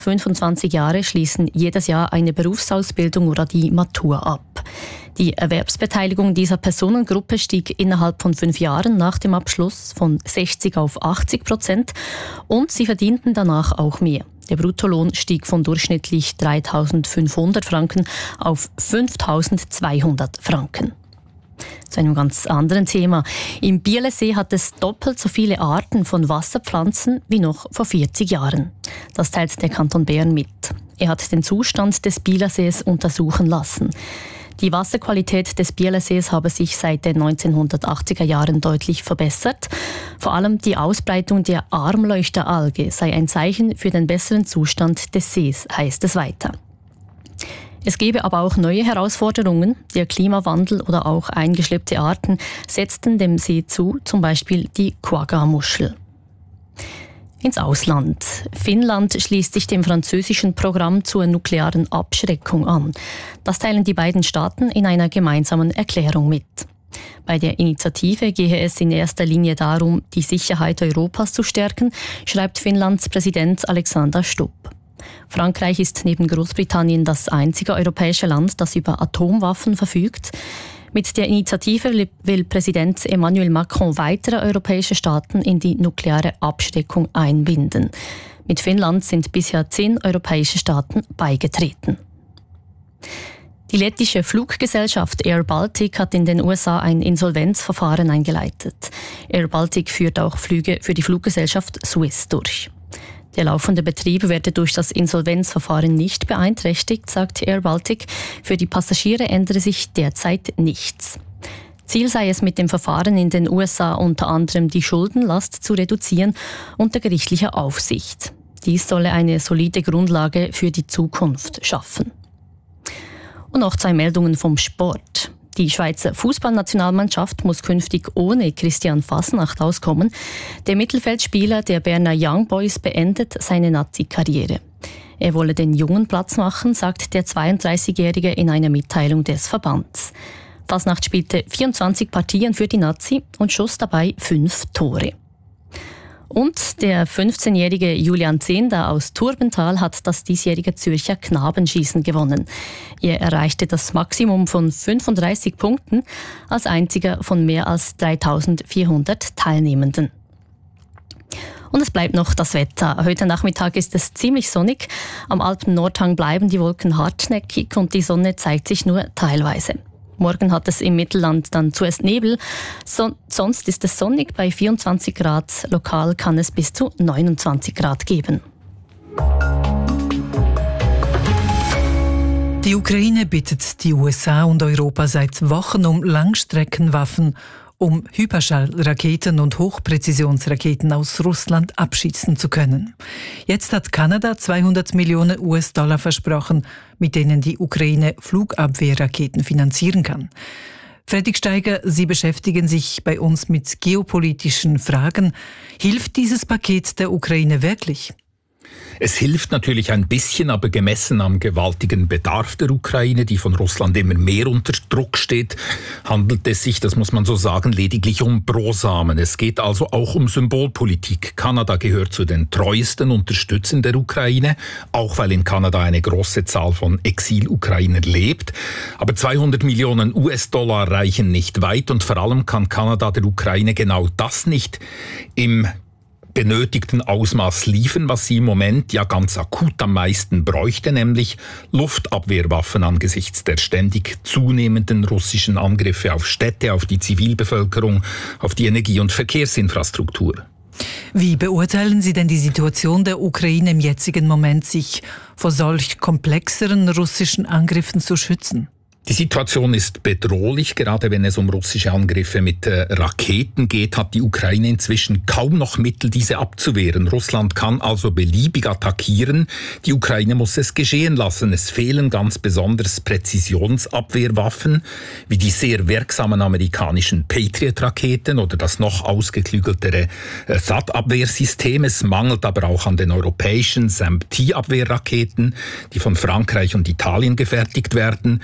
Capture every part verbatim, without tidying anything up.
fünfundzwanzig Jahre schließen jedes Jahr eine Berufsausbildung oder die Matur ab. Die Erwerbsbeteiligung dieser Personengruppe stieg innerhalb von fünf Jahren nach dem Abschluss von sechzig auf achtzig Prozent und sie verdienten danach auch mehr. Der Bruttolohn stieg von durchschnittlich dreitausendfünfhundert Franken auf fünftausendzweihundert Franken. Zu einem ganz anderen Thema. Im Bielersee hat es doppelt so viele Arten von Wasserpflanzen wie noch vor vierzig Jahren. Das teilt der Kanton Bern mit. Er hat den Zustand des Bielersees untersuchen lassen. Die Wasserqualität des Bielersees habe sich seit den neunzehnhundertachtziger Jahren deutlich verbessert. Vor allem die Ausbreitung der Armleuchteralge sei ein Zeichen für den besseren Zustand des Sees, heißt es weiter. Es gebe aber auch neue Herausforderungen. Der Klimawandel oder auch eingeschleppte Arten setzten dem See zu, zum Beispiel die Quagga-Muschel. Ins Ausland. Finnland schließt sich dem französischen Programm zur nuklearen Abschreckung an. Das teilen die beiden Staaten in einer gemeinsamen Erklärung mit. Bei der Initiative gehe es in erster Linie darum, die Sicherheit Europas zu stärken, schreibt Finnlands Präsident Alexander Stubb. Frankreich ist neben Großbritannien das einzige europäische Land, das über Atomwaffen verfügt. Mit der Initiative will Präsident Emmanuel Macron weitere europäische Staaten in die nukleare Abschreckung einbinden. Mit Finnland sind bisher zehn europäische Staaten beigetreten. Die lettische Fluggesellschaft Air Baltic hat in den U S A ein Insolvenzverfahren eingeleitet. Air Baltic führt auch Flüge für die Fluggesellschaft Swiss durch. Der laufende Betrieb werde durch das Insolvenzverfahren nicht beeinträchtigt, sagt Air Baltic. Für die Passagiere ändere sich derzeit nichts. Ziel sei es mit dem Verfahren in den U S A unter anderem die Schuldenlast zu reduzieren unter gerichtlicher Aufsicht. Dies solle eine solide Grundlage für die Zukunft schaffen. Und noch zwei Meldungen vom Sport. Die Schweizer Fußballnationalmannschaft muss künftig ohne Christian Fasnacht auskommen. Der Mittelfeldspieler der Berner Young Boys beendet seine Nazi-Karriere. Er wolle den Jungen Platz machen, sagt der zweiunddreißigjährige in einer Mitteilung des Verbands. Fasnacht spielte vierundzwanzig Partien für die Nazi und schoss dabei fünf Tore. Und der fünfzehnjährige Julian Zehnder aus Turbental hat das diesjährige Zürcher Knabenschießen gewonnen. Er erreichte das Maximum von fünfunddreißig Punkten als einziger von mehr als dreitausendvierhundert Teilnehmenden. Und es bleibt noch das Wetter. Heute Nachmittag ist es ziemlich sonnig. Am Alpen-Nordhang bleiben die Wolken hartnäckig und die Sonne zeigt sich nur teilweise. Morgen hat es im Mittelland dann zuerst Nebel, so, sonst ist es sonnig bei vierundzwanzig Grad. Lokal kann es bis zu neunundzwanzig Grad geben. Die Ukraine bittet die U S A und Europa seit Wochen um Langstreckenwaffen, um Hyperschallraketen und Hochpräzisionsraketen aus Russland abschießen zu können. Jetzt hat Kanada zweihundert Millionen U S-Dollar versprochen, mit denen die Ukraine Flugabwehrraketen finanzieren kann. Fredrik Steiger, Sie beschäftigen sich bei uns mit geopolitischen Fragen. Hilft dieses Paket der Ukraine wirklich? Es hilft natürlich ein bisschen, aber gemessen am gewaltigen Bedarf der Ukraine, die von Russland immer mehr unter Druck steht, handelt es sich, das muss man so sagen, lediglich um Brosamen. Es geht also auch um Symbolpolitik. Kanada gehört zu den treuesten Unterstützern der Ukraine, auch weil in Kanada eine große Zahl von Exil-Ukrainern lebt. Aber zweihundert Millionen U S-Dollar reichen nicht weit und vor allem kann Kanada der Ukraine genau das nicht im benötigten Ausmaß liefern, was sie im Moment ja ganz akut am meisten bräuchte, nämlich Luftabwehrwaffen angesichts der ständig zunehmenden russischen Angriffe auf Städte, auf die Zivilbevölkerung, auf die Energie- und Verkehrsinfrastruktur. Wie beurteilen Sie denn die Situation der Ukraine im jetzigen Moment, sich vor solch komplexeren russischen Angriffen zu schützen? Die Situation ist bedrohlich. Gerade wenn es um russische Angriffe mit äh, Raketen geht, hat die Ukraine inzwischen kaum noch Mittel, diese abzuwehren. Russland kann also beliebig attackieren. Die Ukraine muss es geschehen lassen. Es fehlen ganz besonders Präzisionsabwehrwaffen, wie die sehr wirksamen amerikanischen Patriot-Raketen oder das noch ausgeklügeltere äh, T H A D-Abwehrsystem. Es mangelt aber auch an den europäischen S A M P T-Abwehrraketen, die von Frankreich und Italien gefertigt werden. Und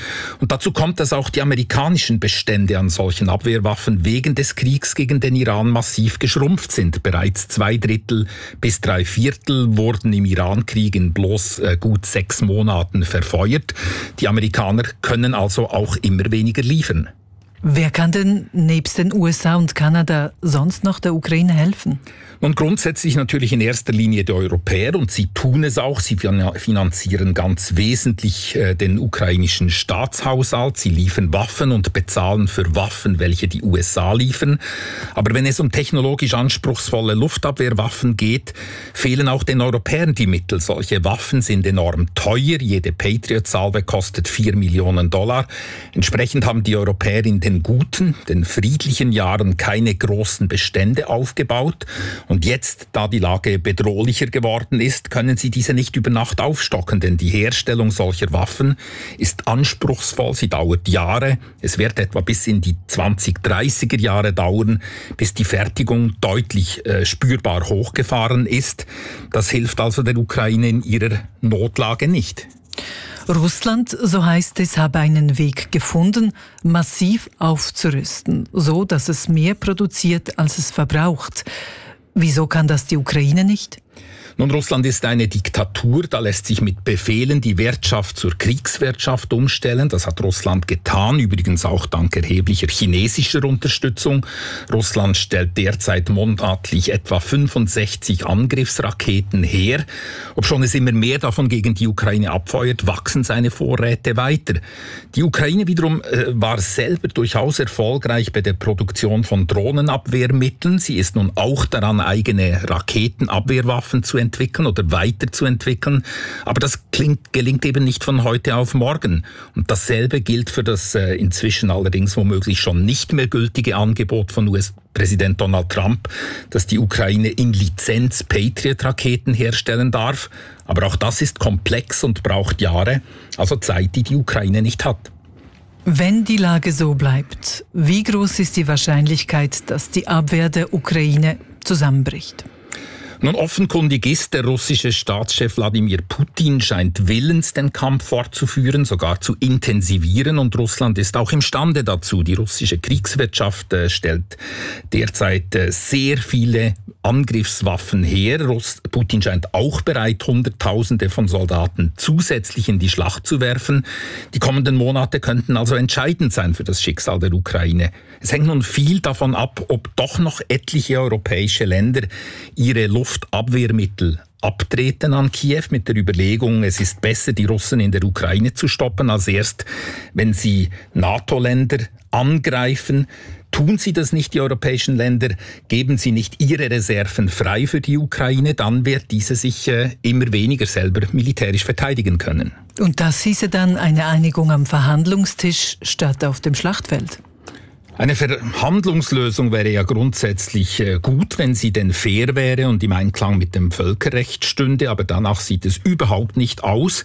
Und dazu kommt, dass auch die amerikanischen Bestände an solchen Abwehrwaffen wegen des Kriegs gegen den Iran massiv geschrumpft sind. Bereits zwei Drittel bis drei Viertel wurden im Iran-Krieg in bloß äh, gut sechs Monaten verfeuert. Die Amerikaner können also auch immer weniger liefern. Wer kann denn nebst den U S A und Kanada sonst noch der Ukraine helfen? Und grundsätzlich natürlich in erster Linie die Europäer, und sie tun es auch. Sie finanzieren ganz wesentlich äh, den ukrainischen Staatshaushalt. Sie liefern Waffen und bezahlen für Waffen, welche die U S A liefern. Aber wenn es um technologisch anspruchsvolle Luftabwehrwaffen geht, fehlen auch den Europäern die Mittel. Solche Waffen sind enorm teuer. Jede Patriot-Salve kostet vier Millionen Dollar. Entsprechend haben die Europäer in den guten, den friedlichen Jahren keine großen Bestände aufgebaut. Und jetzt, da die Lage bedrohlicher geworden ist, können sie diese nicht über Nacht aufstocken, denn die Herstellung solcher Waffen ist anspruchsvoll, sie dauert Jahre. Es wird etwa bis in die zwanzig dreißiger Jahre dauern, bis die Fertigung deutlich äh, spürbar hochgefahren ist. Das hilft also der Ukraine in ihrer Notlage nicht. Russland, so heißt es, habe einen Weg gefunden, massiv aufzurüsten, so dass es mehr produziert, als es verbraucht. Wieso kann das die Ukraine nicht? Nun, Russland ist eine Diktatur, da lässt sich mit Befehlen die Wirtschaft zur Kriegswirtschaft umstellen. Das hat Russland getan, übrigens auch dank erheblicher chinesischer Unterstützung. Russland stellt derzeit monatlich etwa fünfundsechzig Angriffsraketen her. Obschon es immer mehr davon gegen die Ukraine abfeuert, wachsen seine Vorräte weiter. Die Ukraine wiederum äh, war selber durchaus erfolgreich bei der Produktion von Drohnenabwehrmitteln. Sie ist nun auch daran, eigene Raketenabwehrwaffen zu entwickeln. entwickeln oder weiterzuentwickeln. Aber das klingt, gelingt eben nicht von heute auf morgen. Und dasselbe gilt für das äh, inzwischen allerdings womöglich schon nicht mehr gültige Angebot von U S-Präsident Donald Trump, dass die Ukraine in Lizenz Patriot-Raketen herstellen darf. Aber auch das ist komplex und braucht Jahre, also Zeit, die die Ukraine nicht hat. Wenn die Lage so bleibt, wie groß ist die Wahrscheinlichkeit, dass die Abwehr der Ukraine zusammenbricht? Nun, offenkundig ist, der russische Staatschef Wladimir Putin scheint willens, den Kampf fortzuführen, sogar zu intensivieren, und Russland ist auch imstande dazu. Die russische Kriegswirtschaft äh, stellt derzeit äh, sehr viele Angriffswaffen her. Russ- Putin scheint auch bereit, Hunderttausende von Soldaten zusätzlich in die Schlacht zu werfen. Die kommenden Monate könnten also entscheidend sein für das Schicksal der Ukraine. Es hängt nun viel davon ab, ob doch noch etliche europäische Länder ihre Luftabwehrmittel abtreten an Kiew mit der Überlegung, es ist besser, die Russen in der Ukraine zu stoppen, als erst, wenn sie NATO-Länder angreifen. Tun sie das nicht, die europäischen Länder, geben sie nicht ihre Reserven frei für die Ukraine, dann wird diese sich äh, immer weniger selber militärisch verteidigen können. Und das hieße dann eine Einigung am Verhandlungstisch statt auf dem Schlachtfeld? Eine Verhandlungslösung wäre ja grundsätzlich gut, wenn sie denn fair wäre und im Einklang mit dem Völkerrecht stünde, aber danach sieht es überhaupt nicht aus.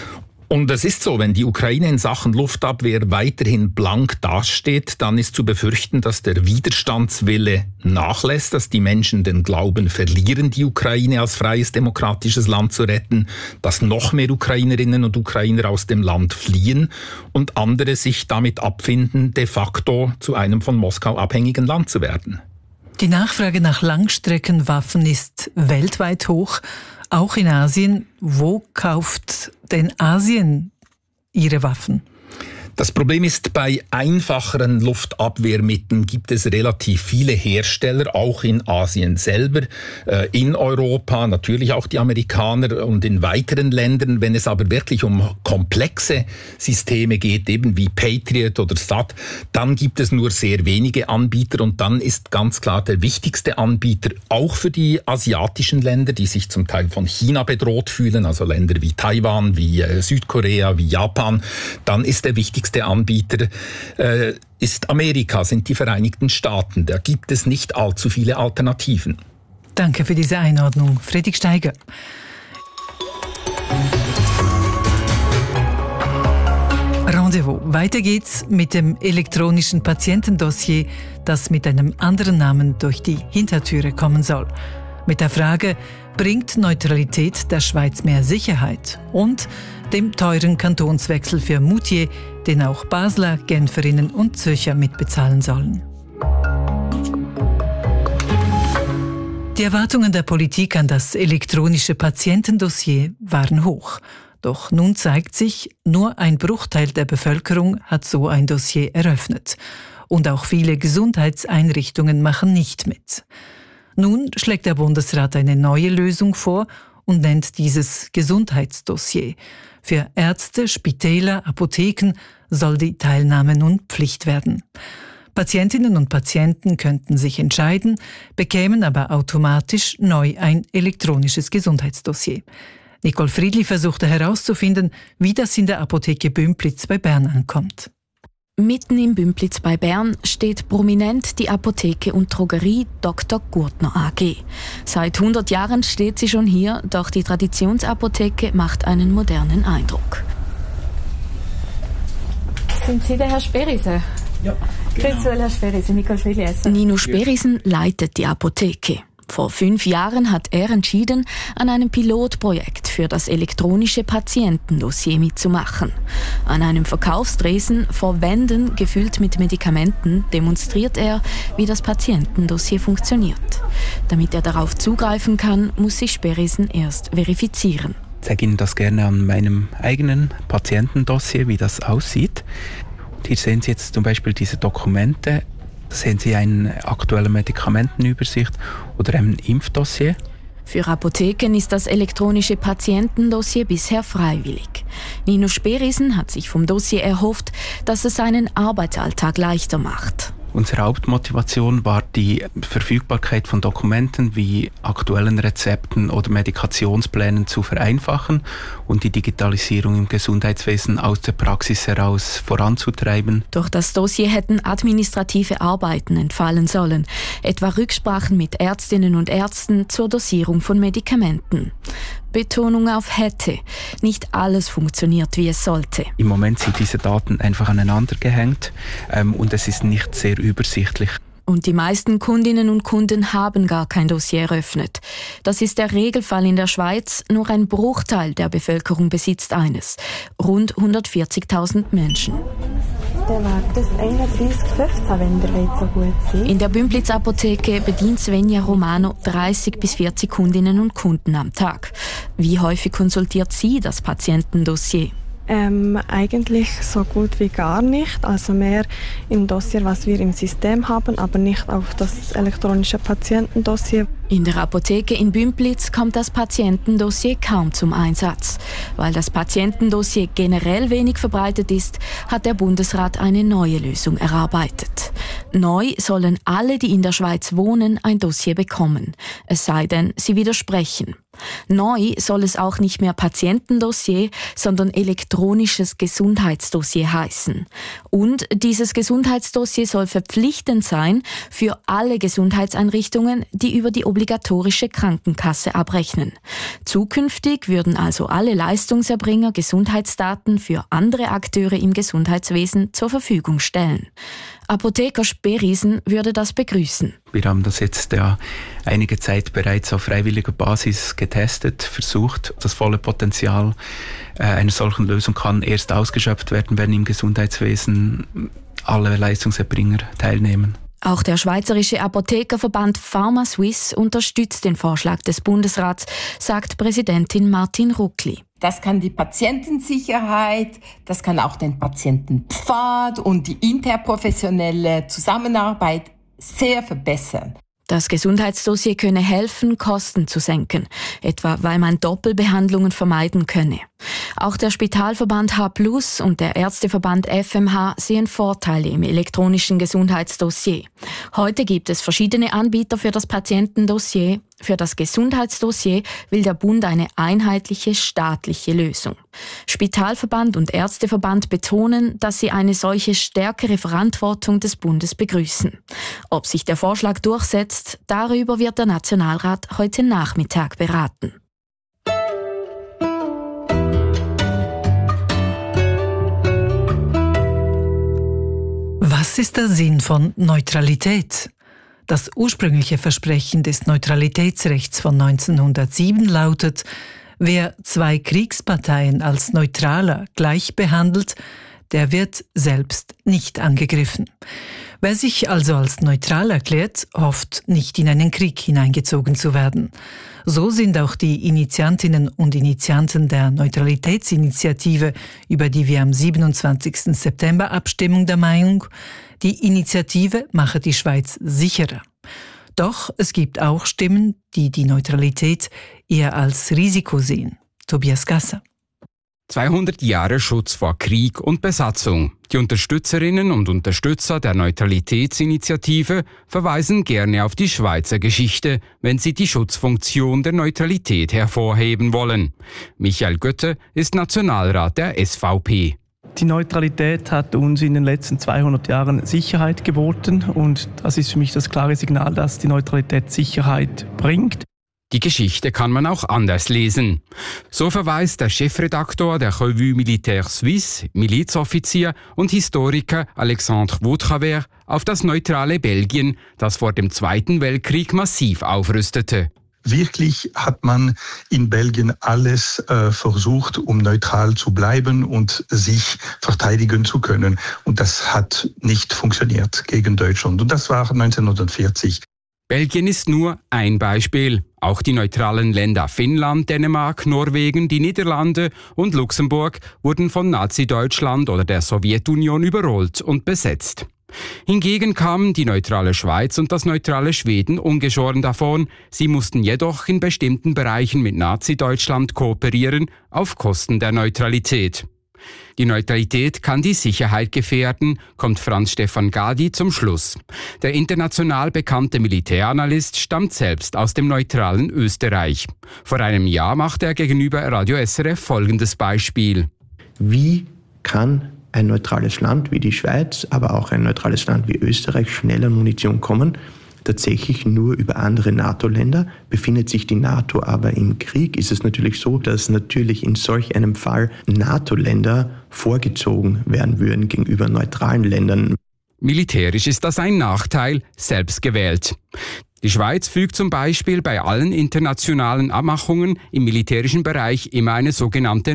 Und es ist so, wenn die Ukraine in Sachen Luftabwehr weiterhin blank dasteht, dann ist zu befürchten, dass der Widerstandswille nachlässt, dass die Menschen den Glauben verlieren, die Ukraine als freies, demokratisches Land zu retten, dass noch mehr Ukrainerinnen und Ukrainer aus dem Land fliehen und andere sich damit abfinden, de facto zu einem von Moskau abhängigen Land zu werden. Die Nachfrage nach Langstreckenwaffen ist weltweit hoch. Auch in Asien. Wo kauft denn Asien ihre Waffen? Das Problem ist, bei einfacheren Luftabwehrmitteln gibt es relativ viele Hersteller, auch in Asien selber, in Europa, natürlich auch die Amerikaner und in weiteren Ländern. Wenn es aber wirklich um komplexe Systeme geht, eben wie Patriot oder S A D, dann gibt es nur sehr wenige Anbieter, und dann ist ganz klar der wichtigste Anbieter auch für die asiatischen Länder, die sich zum Teil von China bedroht fühlen, also Länder wie Taiwan, wie Südkorea, wie Japan, dann ist der wichtigste Der Anbieter äh, ist Amerika, sind die Vereinigten Staaten. Da gibt es nicht allzu viele Alternativen. Danke für diese Einordnung, Fredrik Steiger. Rendezvous. Weiter geht's mit dem elektronischen Patientendossier, das mit einem anderen Namen durch die Hintertüre kommen soll. Mit der Frage, bringt Neutralität der Schweiz mehr Sicherheit? Und dem teuren Kantonswechsel für Moutier, den auch Basler, Genferinnen und Zürcher mitbezahlen sollen. Die Erwartungen der Politik an das elektronische Patientendossier waren hoch. Doch nun zeigt sich, nur ein Bruchteil der Bevölkerung hat so ein Dossier eröffnet. Und auch viele Gesundheitseinrichtungen machen nicht mit. Nun schlägt der Bundesrat eine neue Lösung vor und nennt dieses Gesundheitsdossier. Für Ärzte, Spitäler, Apotheken soll die Teilnahme nun Pflicht werden. Patientinnen und Patienten könnten sich entscheiden, bekämen aber automatisch neu ein elektronisches Gesundheitsdossier. Nicole Friedli versuchte herauszufinden, wie das in der Apotheke Bümpliz bei Bern ankommt. Mitten im Bümpliz bei Bern steht prominent die Apotheke und Drogerie Doktor Gurtner A G. Seit hundert Jahren steht sie schon hier, doch die Traditionsapotheke macht einen modernen Eindruck. Sind Sie der Herr Sperisen? Ja, genau. Grüezi, Herr Sperisen, Nicole Friedli. Nino Sperisen leitet die Apotheke. Vor fünf Jahren hat er entschieden, an einem Pilotprojekt für das elektronische Patientendossier mitzumachen. An einem Verkaufstresen vor Wänden gefüllt mit Medikamenten demonstriert er, wie das Patientendossier funktioniert. Damit er darauf zugreifen kann, muss sich Sperisen erst verifizieren. Ich zeige Ihnen das gerne an meinem eigenen Patientendossier, wie das aussieht. Und hier sehen Sie jetzt zum Beispiel diese Dokumente. Sehen Sie eine aktuelle Medikamentenübersicht oder ein Impfdossier? Für Apotheken ist das elektronische Patientendossier bisher freiwillig. Nino Sperisen hat sich vom Dossier erhofft, dass es seinen Arbeitsalltag leichter macht. Unsere Hauptmotivation war die Verfügbarkeit von Dokumenten wie aktuellen Rezepten oder Medikationsplänen zu vereinfachen und die Digitalisierung im Gesundheitswesen aus der Praxis heraus voranzutreiben. Durch das Dossier hätten administrative Arbeiten entfallen sollen, etwa Rücksprachen mit Ärztinnen und Ärzten zur Dosierung von Medikamenten. Betonung auf hätte. Nicht alles funktioniert, wie es sollte. Im Moment sind diese Daten einfach aneinander gehängt ähm, und es ist nicht sehr übersichtlich. Und die meisten Kundinnen und Kunden haben gar kein Dossier eröffnet. Das ist der Regelfall in der Schweiz. Nur ein Bruchteil der Bevölkerung besitzt eines. Rund hundertvierzigtausend Menschen. Der Wert ist einunddreißig fünfzehn, wenn der so gut sein. In der Bümpliz Apotheke bedient Svenja Romano dreißig bis vierzig Kundinnen und Kunden am Tag. Wie häufig konsultiert sie das Patientendossier? Ähm, eigentlich so gut wie gar nicht. Also mehr im Dossier, was wir im System haben, aber nicht auf das elektronische Patientendossier. In der Apotheke in Bümpliz kommt das Patientendossier kaum zum Einsatz. Weil das Patientendossier generell wenig verbreitet ist, hat der Bundesrat eine neue Lösung erarbeitet. Neu sollen alle, die in der Schweiz wohnen, ein Dossier bekommen. Es sei denn, sie widersprechen. Neu soll es auch nicht mehr Patientendossier, sondern elektronisches Gesundheitsdossier heißen. Und dieses Gesundheitsdossier soll verpflichtend sein für alle Gesundheitseinrichtungen, die über die obligatorische Krankenkasse abrechnen. Zukünftig würden also alle Leistungserbringer Gesundheitsdaten für andere Akteure im Gesundheitswesen zur Verfügung stellen. Apotheker Sperisen würde das begrüßen. Wir haben das jetzt ja einige Zeit bereits auf freiwilliger Basis getestet, versucht. Das volle Potenzial äh, einer solchen Lösung kann erst ausgeschöpft werden, wenn im Gesundheitswesen alle Leistungserbringer teilnehmen. Auch der Schweizerische Apothekerverband PharmaSuisse unterstützt den Vorschlag des Bundesrats, sagt Präsidentin Martin Ruckli. Das kann die Patientensicherheit, das kann auch den Patientenpfad und die interprofessionelle Zusammenarbeit sehr verbessern. Das Gesundheitsdossier könne helfen, Kosten zu senken, etwa weil man Doppelbehandlungen vermeiden könne. Auch der Spitalverband H plus und der Ärzteverband F M H sehen Vorteile im elektronischen Gesundheitsdossier. Heute gibt es verschiedene Anbieter für das Patientendossier. Für das Gesundheitsdossier will der Bund eine einheitliche staatliche Lösung. Spitalverband und Ärzteverband betonen, dass sie eine solche stärkere Verantwortung des Bundes begrüßen. Ob sich der Vorschlag durchsetzt, darüber wird der Nationalrat heute Nachmittag beraten. Was ist der Sinn von Neutralität? Das ursprüngliche Versprechen des Neutralitätsrechts von neunzehnhundertsieben lautet: Wer zwei Kriegsparteien als Neutraler gleich behandelt, der wird selbst nicht angegriffen. Wer sich also als neutral erklärt, hofft nicht in einen Krieg hineingezogen zu werden. So sind auch die Initiantinnen und Initianten der Neutralitätsinitiative, über die wir am siebenundzwanzigsten September abstimmen, der Meinung, die Initiative mache die Schweiz sicherer. Doch es gibt auch Stimmen, die die Neutralität eher als Risiko sehen. Tobias Gasser. zweihundert Jahre Schutz vor Krieg und Besatzung. Die Unterstützerinnen und Unterstützer der Neutralitätsinitiative verweisen gerne auf die Schweizer Geschichte, wenn sie die Schutzfunktion der Neutralität hervorheben wollen. Michael Götte ist Nationalrat der S V P. Die Neutralität hat uns in den letzten zweihundert Jahren Sicherheit geboten und das ist für mich das klare Signal, dass die Neutralität Sicherheit bringt. Die Geschichte kann man auch anders lesen. So verweist der Chefredaktor der Revue Militaire Suisse, Milizoffizier und Historiker Alexandre Vautravers auf das neutrale Belgien, das vor dem Zweiten Weltkrieg massiv aufrüstete. Wirklich hat man in Belgien alles äh, versucht, um neutral zu bleiben und sich verteidigen zu können. Und das hat nicht funktioniert gegen Deutschland. Und das war neunzehnhundertvierzig. Belgien ist nur ein Beispiel. Auch die neutralen Länder Finnland, Dänemark, Norwegen, die Niederlande und Luxemburg wurden von Nazi-Deutschland oder der Sowjetunion überrollt und besetzt. Hingegen kamen die neutrale Schweiz und das neutrale Schweden ungeschoren davon. Sie mussten jedoch in bestimmten Bereichen mit Nazi-Deutschland kooperieren, auf Kosten der Neutralität. Die Neutralität kann die Sicherheit gefährden, kommt Franz Stefan Gadi zum Schluss. Der international bekannte Militäranalyst stammt selbst aus dem neutralen Österreich. Vor einem Jahr machte er gegenüber Radio S R F folgendes Beispiel. Wie kann ein neutrales Land wie die Schweiz, aber auch ein neutrales Land wie Österreich schnell an Munition kommen? Tatsächlich nur über andere NATO-Länder. Befindet sich die NATO aber im Krieg, ist es natürlich so, dass natürlich in solch einem Fall NATO-Länder vorgezogen werden würden gegenüber neutralen Ländern. Militärisch ist das ein Nachteil, selbst gewählt. Die Schweiz fügt zum Beispiel bei allen internationalen Abmachungen im militärischen Bereich immer eine sogenannte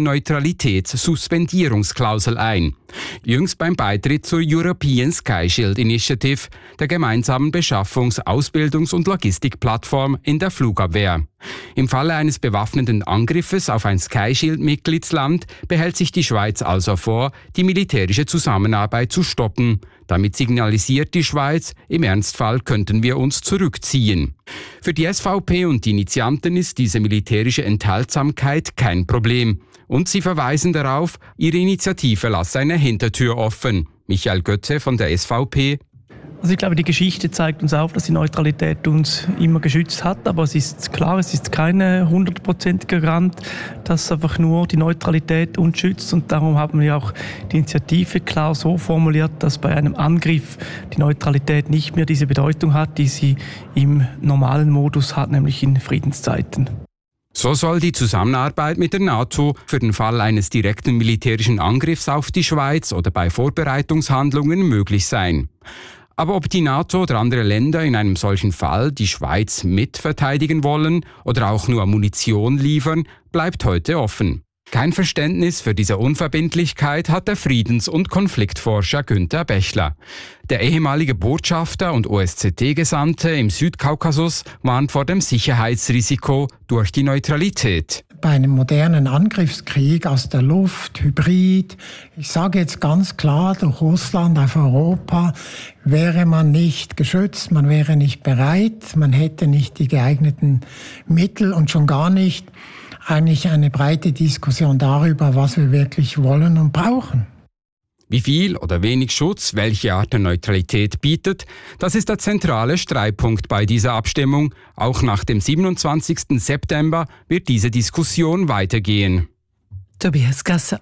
Neutralitätssuspendierungsklausel ein. Jüngst beim Beitritt zur European Sky Shield Initiative, der gemeinsamen Beschaffungs-, Ausbildungs- und Logistikplattform in der Flugabwehr. Im Falle eines bewaffneten Angriffes auf ein Sky Shield-Mitgliedsland behält sich die Schweiz also vor, die militärische Zusammenarbeit zu stoppen. Damit signalisiert die Schweiz, im Ernstfall könnten wir uns zurückziehen. Für die S V P und die Initianten ist diese militärische Enthaltsamkeit kein Problem. Und sie verweisen darauf, ihre Initiative lasse eine Hintertür offen. Michael Götze von der S V P. Also ich glaube, die Geschichte zeigt uns auf, dass die Neutralität uns immer geschützt hat, aber es ist klar, es ist keine hundertprozentige Garant, dass einfach nur die Neutralität uns schützt und darum haben wir auch die Initiative klar so formuliert, dass bei einem Angriff die Neutralität nicht mehr diese Bedeutung hat, die sie im normalen Modus hat, nämlich in Friedenszeiten. So soll die Zusammenarbeit mit der NATO für den Fall eines direkten militärischen Angriffs auf die Schweiz oder bei Vorbereitungshandlungen möglich sein. Aber ob die NATO oder andere Länder in einem solchen Fall die Schweiz mitverteidigen wollen oder auch nur Munition liefern, bleibt heute offen. Kein Verständnis für diese Unverbindlichkeit hat der Friedens- und Konfliktforscher Günther Bechler. Der ehemalige Botschafter und O S Z T-Gesandte im Südkaukasus warnt vor dem Sicherheitsrisiko durch die Neutralität. Bei einem modernen Angriffskrieg aus der Luft, Hybrid, ich sage jetzt ganz klar, durch Russland auf Europa, wäre man nicht geschützt, man wäre nicht bereit, man hätte nicht die geeigneten Mittel und schon gar nicht eigentlich eine breite Diskussion darüber, was wir wirklich wollen und brauchen. Wie viel oder wenig Schutz welche Art der Neutralität bietet, das ist der zentrale Streitpunkt bei dieser Abstimmung. Auch nach dem siebenundzwanzigsten September wird diese Diskussion weitergehen. Tobias Gasser.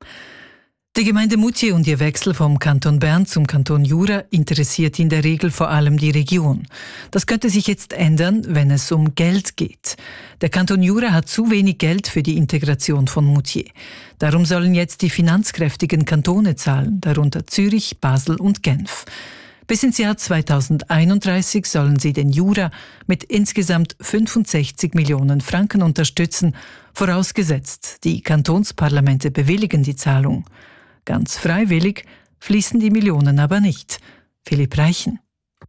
Die Gemeinde Moutier und ihr Wechsel vom Kanton Bern zum Kanton Jura interessiert in der Regel vor allem die Region. Das könnte sich jetzt ändern, wenn es um Geld geht. Der Kanton Jura hat zu wenig Geld für die Integration von Moutier. Darum sollen jetzt die finanzkräftigen Kantone zahlen, darunter Zürich, Basel und Genf. Bis ins Jahr zweitausendeinunddreißig sollen sie den Jura mit insgesamt fünfundsechzig Millionen Franken unterstützen, vorausgesetzt, die Kantonsparlamente bewilligen die Zahlung. Ganz freiwillig fließen die Millionen aber nicht. Philipp Reichen.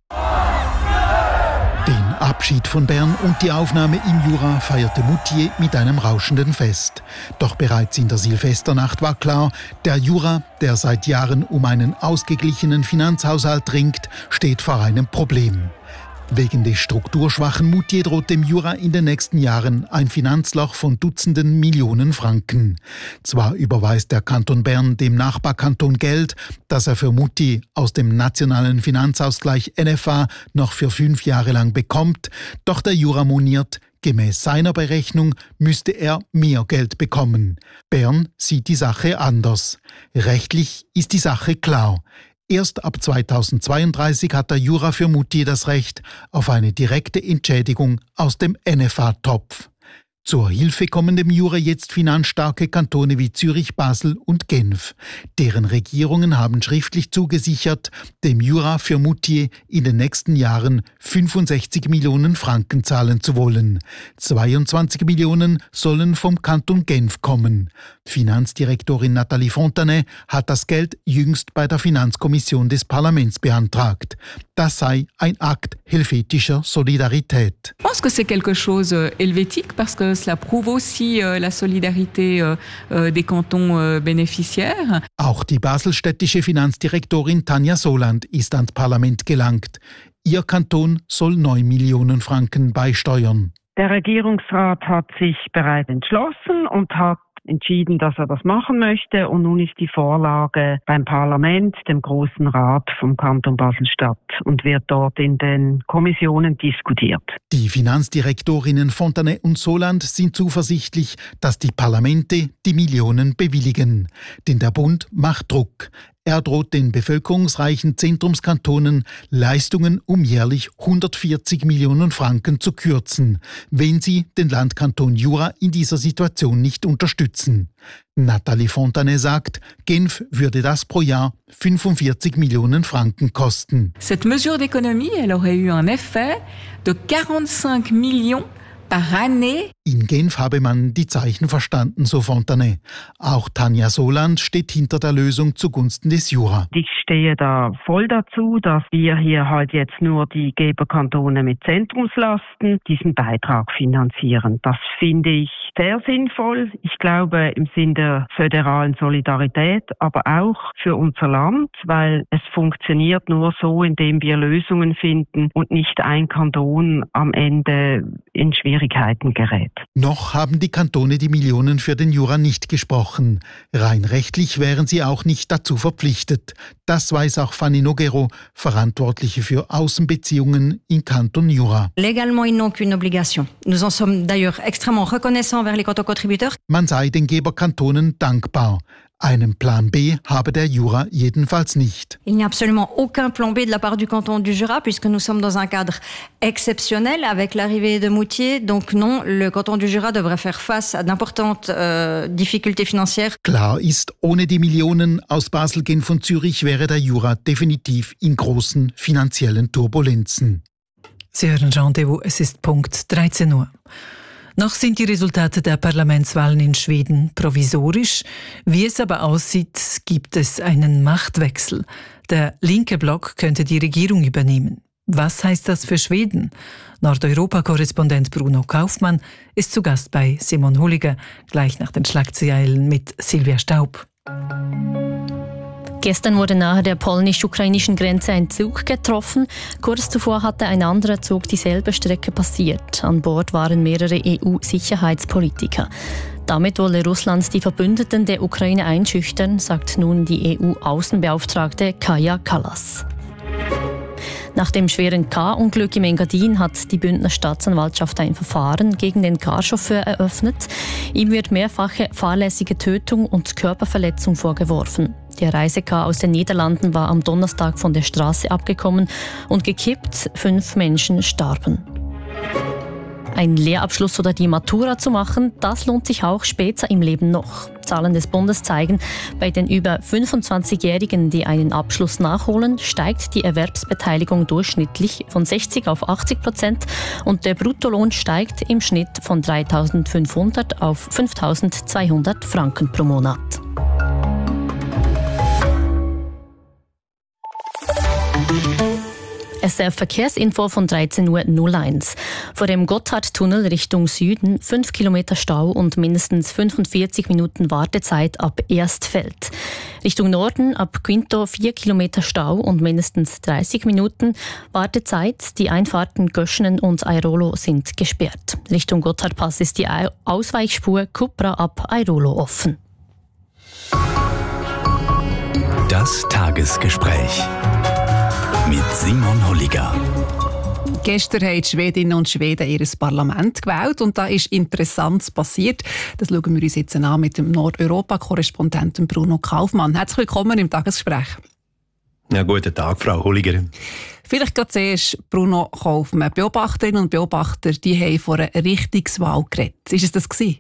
Den Abschied von Bern und die Aufnahme im Jura feierte Moutier mit einem rauschenden Fest. Doch bereits in der Silvesternacht war klar, der Jura, der seit Jahren um einen ausgeglichenen Finanzhaushalt ringt, steht vor einem Problem. Wegen des strukturschwachen Moutier droht dem Jura in den nächsten Jahren ein Finanzloch von Dutzenden Millionen Franken. Zwar überweist der Kanton Bern dem Nachbarkanton Geld, das er für Moutier aus dem nationalen Finanzausgleich N F A noch für fünf Jahre lang bekommt, doch der Jura moniert, gemäß seiner Berechnung müsste er mehr Geld bekommen. Bern sieht die Sache anders. Rechtlich ist die Sache klar. Erst ab zweitausendzweiunddreißig hat der Jura für Moutier das Recht auf eine direkte Entschädigung aus dem N F A-Topf. Zur Hilfe kommen dem Jura jetzt finanzstarke Kantone wie Zürich, Basel und Genf. Deren Regierungen haben schriftlich zugesichert, dem Jura für Moutier in den nächsten Jahren fünfundsechzig Millionen Franken zahlen zu wollen. zweiundzwanzig Millionen sollen vom Kanton Genf kommen. Finanzdirektorin Nathalie Fontanet hat das Geld jüngst bei der Finanzkommission des Parlaments beantragt. Das sei ein Akt helvetischer Solidarität. Ich pense que c'est quelque chose helvétique parce que cela prouve aussi la solidarité des cantons bénéficiaires. Auch die baselstädtische Finanzdirektorin Tanja Soland ist ans Parlament gelangt. Ihr Kanton soll neun Millionen Franken beisteuern. Der Regierungsrat hat sich bereits entschlossen und hat entschieden, dass er das machen möchte. Und nun ist die Vorlage beim Parlament, dem Grossen Rat vom Kanton Basel-Stadt, und wird dort in den Kommissionen diskutiert. Die Finanzdirektorinnen Fontanet und Soland sind zuversichtlich, dass die Parlamente die Millionen bewilligen. Denn der Bund macht Druck. Er droht den bevölkerungsreichen Zentrumskantonen Leistungen um jährlich hundertvierzig Millionen Franken zu kürzen, wenn sie den Landkanton Jura in dieser Situation nicht unterstützen. Nathalie Fontanet sagt, Genf würde das pro Jahr fünfundvierzig Millionen Franken kosten. Cette mesure d'économie, elle aurait eu un effet de quarante-cinq millions par année. In Genf habe man die Zeichen verstanden, so Fontanet. Auch Tanja Soland steht hinter der Lösung zugunsten des Jura. Ich stehe da voll dazu, dass wir hier halt jetzt nur die Geberkantone mit Zentrumslasten diesen Beitrag finanzieren. Das finde ich sehr sinnvoll. Ich glaube im Sinne der föderalen Solidarität, aber auch für unser Land, weil es funktioniert nur so, indem wir Lösungen finden und nicht ein Kanton am Ende in Schwierigkeiten gerät. Noch haben die Kantone die Millionen für den Jura nicht gesprochen. Rein rechtlich wären sie auch nicht dazu verpflichtet. Das weiß auch Fanny Noguero, Verantwortliche für Außenbeziehungen im Kanton Jura. Légalement, ils n'ont qu'une obligation. Nous en sommes d'ailleurs extrêmement reconnaissants envers les cantons contributeurs. Man sei den Geberkantonen dankbar. Einen Plan B habe der Jura jedenfalls nicht. Il n'y a absolument aucun plan B de la part du canton du Jura, puisque nous sommes dans un cadre exceptionnel avec l'arrivée de Moutier. Donc non, le canton du Jura devrait faire face à d'importantes euh, difficultés financières. Klar ist, ohne die Millionen aus Basel, Genf und Zürich wäre der Jura definitiv in großen finanziellen Turbulenzen. Sie hören Rendezvous, es ist Punkt dreizehn Uhr. Noch sind die Resultate der Parlamentswahlen in Schweden provisorisch. Wie es aber aussieht, gibt es einen Machtwechsel. Der linke Block könnte die Regierung übernehmen. Was heißt das für Schweden? Nordeuropa-Korrespondent Bruno Kaufmann ist zu Gast bei Simon Hulliger, gleich nach den Schlagzeilen mit Silvia Staub. Gestern wurde nahe der polnisch-ukrainischen Grenze ein Zug getroffen. Kurz zuvor hatte ein anderer Zug dieselbe Strecke passiert. An Bord waren mehrere E U-Sicherheitspolitiker. Damit wolle Russland die Verbündeten der Ukraine einschüchtern, sagt nun die E U-Außenbeauftragte Kaja Kallas. Nach dem schweren Car-Unglück im Engadin hat die Bündner Staatsanwaltschaft ein Verfahren gegen den Carchauffeur eröffnet. Ihm wird mehrfache fahrlässige Tötung und Körperverletzung vorgeworfen. Der Reisecar aus den Niederlanden war am Donnerstag von der Straße abgekommen und gekippt. Fünf Menschen starben. Einen Lehrabschluss oder die Matura zu machen, das lohnt sich auch später im Leben noch. Zahlen des Bundes zeigen, bei den über fünfundzwanzigjährigen, die einen Abschluss nachholen, steigt die Erwerbsbeteiligung durchschnittlich von sechzig auf achtzig Prozent und der Bruttolohn steigt im Schnitt von dreitausendfünfhundert auf fünftausendzweihundert Franken pro Monat. S R F-Verkehrsinfo von dreizehn Uhr null eins. Vor dem Gotthardtunnel Richtung Süden fünf Kilometer Stau und mindestens fünfundvierzig Minuten Wartezeit ab Erstfeld. Richtung Norden ab Quinto vier Kilometer Stau und mindestens dreißig Minuten Wartezeit. Die Einfahrten Göschenen und Airolo sind gesperrt. Richtung Gotthardpass ist die Ausweichspur Kupra ab Airolo offen. Das Tagesgespräch mit Simon Holliger. Gestern haben die Schwedinnen und Schweden ihr Parlament gewählt und da ist Interessantes passiert. Das schauen wir uns jetzt an mit dem Nordeuropa-Korrespondenten Bruno Kaufmann. Herzlich willkommen im Tagesgespräch. Ja, guten Tag, Frau Holliger. Vielleicht gerade zuerst Bruno Kaufmann. Beobachterinnen und Beobachter, die haben vor einer Richtungswahl geredet. Ist es das gewesen?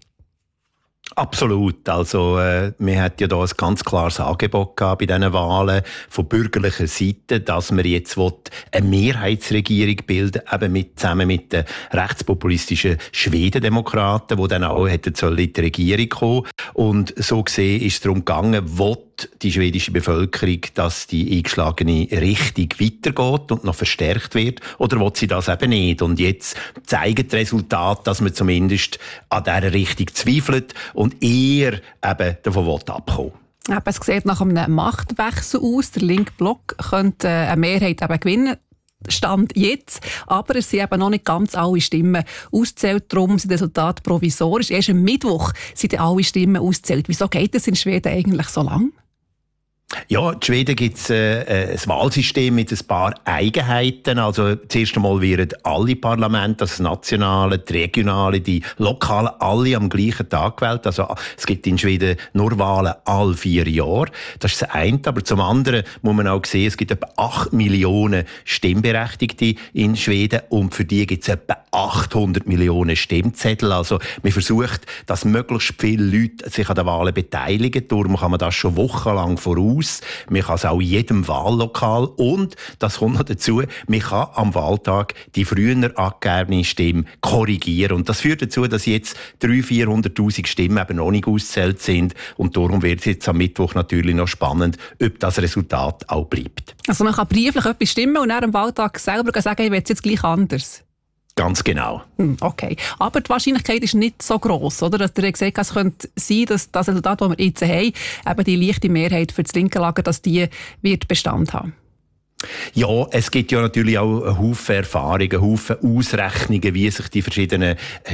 Absolut. Also, äh, wir hatten ja da ein ganz klares Angebot gehabt bei diesen Wahlen von bürgerlicher Seite, dass wir jetzt eine Mehrheitsregierung bilden, eben mit, zusammen mit den rechtspopulistischen Schwedendemokraten, die dann auch hätten sollen in die Regierung kommen. Und so gesehen ist es darum gegangen, will die schwedische Bevölkerung, dass die eingeschlagene Richtung weitergeht und noch verstärkt wird, oder will sie das eben nicht? Und jetzt zeigen die Resultate, dass man zumindest an dieser Richtung zweifelt und eher eben davon abkommen. Es sieht nach einem Machtwechsel aus. Der linke Block könnte eine Mehrheit eben gewinnen. Stand jetzt, aber es sind eben noch nicht ganz alle Stimmen ausgezählt, darum sind die Resultate provisorisch. Erst am Mittwoch sind alle Stimmen ausgezählt. Wieso geht es in Schweden eigentlich so lang? Ja, in Schweden gibt es äh, ein Wahlsystem mit ein paar Eigenheiten. Also zuerst einmal werden alle Parlamente, also das nationale, die regionale, die lokalen, alle am gleichen Tag gewählt. Also es gibt in Schweden nur Wahlen alle vier Jahre. Das ist das eine. Aber zum anderen muss man auch sehen, es gibt etwa acht Millionen Stimmberechtigte in Schweden und für die gibt es etwa achthundert Millionen Stimmzettel. Also man versucht, dass möglichst viele Leute sich an den Wahlen beteiligen. Darum kann man das schon wochenlang voraus. Man kann es auch in jedem Wahllokal und, das kommt noch dazu, man kann am Wahltag die früher angegebene Stimme korrigieren. Und das führt dazu, dass jetzt dreihunderttausend, vierhunderttausend Stimmen eben noch nicht ausgezählt sind. Und darum wird es jetzt am Mittwoch natürlich noch spannend, ob das Resultat auch bleibt. Also man kann brieflich etwas stimmen und dann am Wahltag selber sagen, ich will es jetzt gleich anders. Ganz genau. Okay. Aber die Wahrscheinlichkeit ist nicht so gross, oder? Dass der gesagt hat, es könnte sein, dass das Resultat, das wir jetzt haben, eben die leichte Mehrheit für das linke Lager, dass die wird Bestand haben. Ja, es gibt ja natürlich auch einen Haufen Erfahrungen, einen Haufen Ausrechnungen, wie sich die verschiedenen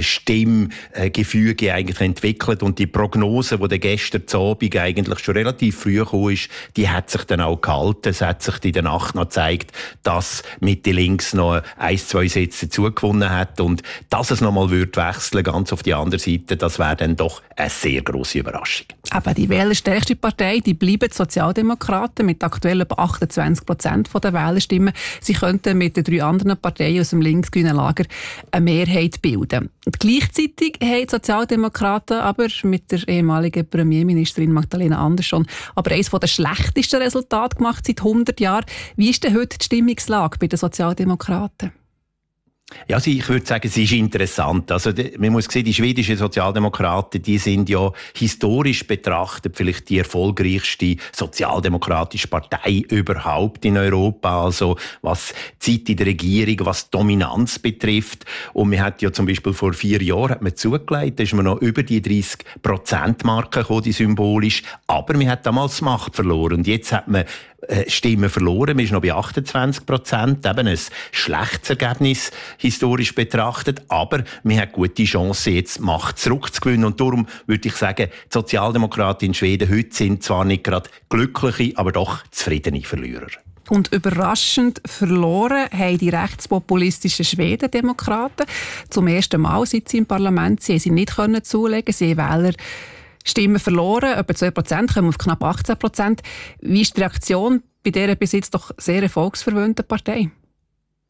Stimmgefüge eigentlich entwickeln. Und die Prognose, die gestern zu Abend eigentlich schon relativ früh gekommen ist, die hat sich dann auch gehalten. Es hat sich in der Nacht noch gezeigt, dass Mitte links noch ein, zwei Sätze dazugewonnen hat. Und dass es nochmal wechseln ganz auf die andere Seite, das wäre dann doch eine sehr grosse Überraschung. Aber die wählerstärkste Partei, die bleiben die Sozialdemokraten mit aktuell etwa achtundzwanzig Prozent der Wählerstimmen. Sie könnten mit den drei anderen Parteien aus dem linksgrünen Lager eine Mehrheit bilden. Und gleichzeitig haben die Sozialdemokraten aber mit der ehemaligen Premierministerin Magdalena Andersson aber eines der schlechtesten Resultate gemacht seit hundert Jahren. Wie ist denn heute die Stimmungslage bei den Sozialdemokraten? Ja, also ich würde sagen, es ist interessant. Also, man muss sehen, die schwedischen Sozialdemokraten, die sind ja historisch betrachtet vielleicht die erfolgreichste sozialdemokratische Partei überhaupt in Europa. Also, was Zeit in der Regierung, was Dominanz betrifft. Und man hat ja zum Beispiel vor vier Jahren hat man zugelegt, da ist man noch über die dreißig Prozent Marke gekommen, die symbolisch. Aber man hat damals Macht verloren. Und jetzt hat man Stimmen verloren. Man ist noch bei achtundzwanzig Prozent. Eben ein schlechtes Ergebnis historisch betrachtet. Aber man hat gute Chancen, jetzt Macht zurückzugewinnen. Und darum würde ich sagen, die Sozialdemokraten in Schweden heute sind zwar nicht gerade glückliche, aber doch zufriedene Verlierer. Und überraschend verloren haben die rechtspopulistischen Schwedendemokraten. Zum ersten Mal, seit sie im Parlament sind, sie nicht können zulegen. Sie haben Wähler Stimmen verloren, etwa zwei Prozent, kommen auf knapp achtzehn Prozent. Wie ist die Reaktion bei dieser bis jetzt doch sehr erfolgsverwöhnten Partei?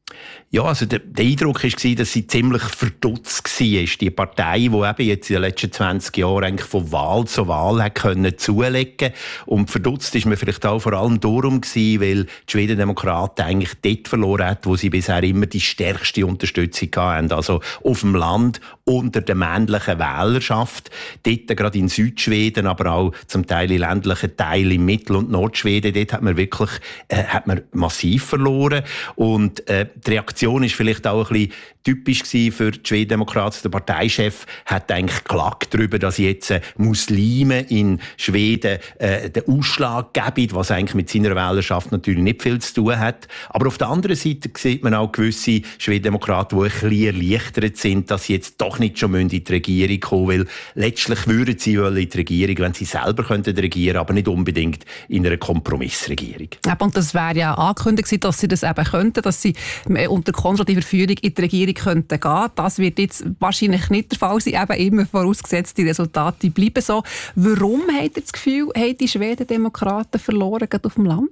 Ja, also der, der Eindruck war, dass sie ziemlich verdutzt war. Die Partei, die eben jetzt in den letzten zwanzig Jahren eigentlich von Wahl zu Wahl hat können zulegen. Und verdutzt ist man vielleicht auch vor allem darum gewesen, weil die Schwedendemokraten eigentlich dort verloren hat, wo sie bisher immer die stärkste Unterstützung hatten. Also auf dem Land, unter der männlichen Wählerschaft. Dort gerade in Südschweden, aber auch zum Teil in ländlichen Teilen in Mittel- und Nordschweden. Dort hat man wirklich äh, hat man massiv verloren. Und äh, die Reaktion ist vielleicht auch ein bisschen typisch gewesen für die Schwedendemokraten. Der Parteichef hat eigentlich geklagt darüber, dass jetzt äh, Muslime in Schweden äh, den Ausschlag geben, was eigentlich mit seiner Wählerschaft natürlich nicht viel zu tun hat. Aber auf der anderen Seite sieht man auch gewisse Schwedendemokraten, die ein bisschen erleichtert sind, dass sie jetzt doch nicht schon in die Regierung kommen, weil letztlich würden sie in die Regierung, wenn sie selber könnten regieren, aber nicht unbedingt in einer Kompromissregierung. Und das wäre ja angekündigt, dass sie das eben könnten, dass sie unter konservativer Führung in die Regierung könnten gehen. Das wird jetzt wahrscheinlich nicht der Fall sein, eben immer vorausgesetzt, die Resultate bleiben so. Warum habt ihr das Gefühl, haben die Schwedendemokraten verloren, gerade auf dem Land?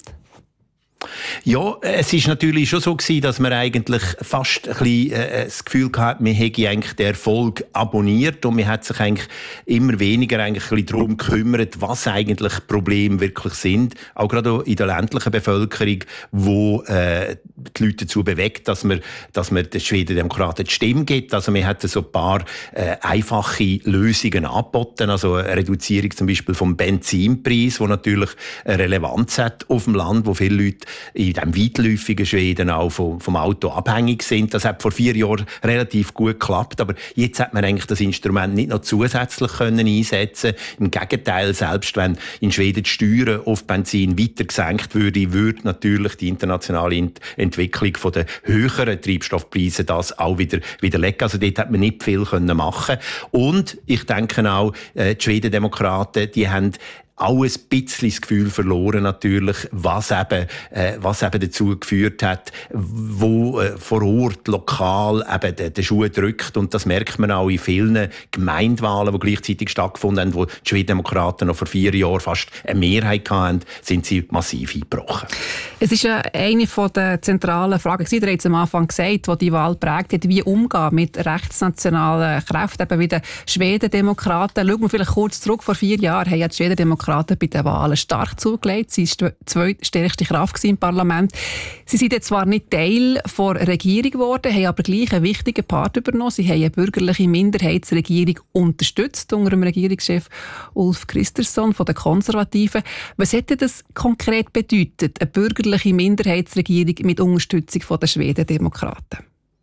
Ja, es ist natürlich schon so gewesen, dass man eigentlich fast ein bisschen äh, das Gefühl gehabt, man hätte eigentlich den Erfolg abonniert und man hat sich eigentlich immer weniger eigentlich ein bisschen darum gekümmert, was eigentlich Probleme wirklich sind. Auch gerade in der ländlichen Bevölkerung, wo äh, die Leute dazu bewegt, dass man, dass man den Schwedendemokraten die Stimme gibt. Also man hat so ein paar äh, einfache Lösungen angeboten, also eine Reduzierung zum Beispiel vom Benzinpreis, wo natürlich eine Relevanz hat auf dem Land, wo viele Leute in diesem weitläufigen Schweden auch vom, vom Auto abhängig sind. Das hat vor vier Jahren relativ gut geklappt, aber jetzt hat man eigentlich das Instrument nicht noch zusätzlich können einsetzen. Im Gegenteil, selbst wenn in Schweden die Steuern auf Benzin weiter gesenkt würde, würde natürlich die internationale Entwicklung von den höheren Treibstoffpreisen das auch wieder widerlegen. Also dort hat man nicht viel können machen. Und ich denke auch, die Schwedendemokraten, die haben auch ein bisschen das Gefühl verloren natürlich, was eben, äh, was eben dazu geführt hat, wo äh, vor Ort, lokal eben der, der Schuh drückt. Und das merkt man auch in vielen Gemeindewahlen, die gleichzeitig stattgefunden haben, wo die Schwedendemokraten noch vor vier Jahren fast eine Mehrheit hatten, sind sie massiv eingebrochen. Es ist ja eine der zentralen Fragen, die ihr jetzt am Anfang gesagt, die die Wahl prägt hat, wie umgehen mit rechtsnationalen Kräften, eben wie den Schwedendemokraten. Schauen wir vielleicht kurz zurück, vor vier Jahren haben ja die Schwedendemokraten bei den Wahlen stark zugelegt. Sie war die zweitstärkste Kraft im Parlament. Sie sind jetzt zwar nicht Teil der Regierung geworden, haben aber gleich einen wichtigen Part übernommen. Sie haben eine bürgerliche Minderheitsregierung unterstützt unter dem Regierungschef Ulf Kristersson von den Konservativen. Was hätte das konkret bedeutet, eine bürgerliche Minderheitsregierung mit Unterstützung der Schwedendemokraten?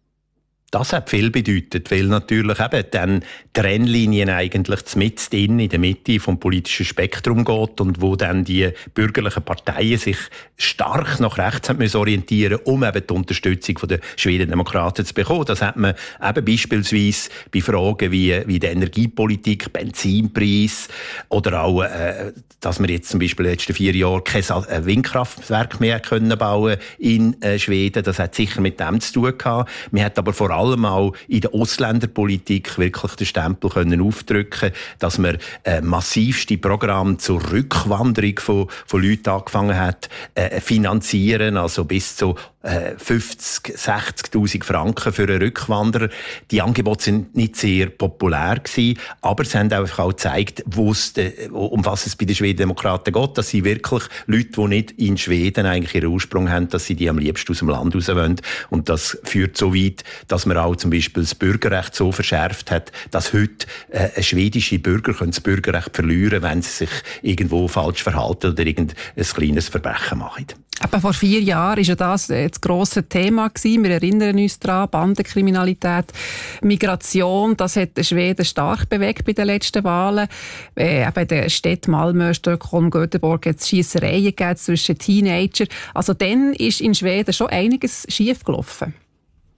Das hat viel bedeutet, weil natürlich eben dann Trennlinien eigentlich mitten in, in der Mitte vom politischen Spektrum geht und wo dann die bürgerlichen Parteien sich stark nach rechts haben müssen orientieren, um eben die Unterstützung der Schwedendemokraten zu bekommen. Das hat man eben beispielsweise bei Fragen wie, wie der Energiepolitik, Benzinpreis oder auch, äh, dass wir jetzt zum Beispiel in den letzten vier Jahren kein Windkraftwerk mehr können bauen in äh, Schweden. Das hat sicher mit dem zu tun gehabt. Man hat aber vor allem allem auch in der Ausländerpolitik wirklich den Stempel können aufdrücken, dass man äh, massivste Programme zur Rückwanderung von, von Leuten angefangen hat, äh, finanzieren, also bis zu äh, fünfzig, sechzigtausend Franken für einen Rückwanderer. Die Angebote sind nicht sehr populär gewesen, aber sie haben einfach auch gezeigt, de, um was es bei den Schwedendemokraten geht, dass sie wirklich Leute, die nicht in Schweden eigentlich ihren Ursprung haben, dass sie die am liebsten aus dem Land raus wollen. Und das führt so weit, dass man auch zum Beispiel das Bürgerrecht so verschärft hat, dass heute äh, schwedische Bürger können das Bürgerrecht verlieren, wenn sie sich irgendwo falsch verhalten oder irgendein kleines Verbrechen machen. Aber vor vier Jahren war ja das das grosse Thema gewesen. Wir erinnern uns daran, Bandenkriminalität, Migration, das hat den Schweden stark bewegt bei den letzten Wahlen. Äh, eben in den Städten Malmö, Stockholm, Göteborg hat es Schiessereien gegeben zwischen Teenagern. Also dann ist in Schweden schon einiges schief gelaufen.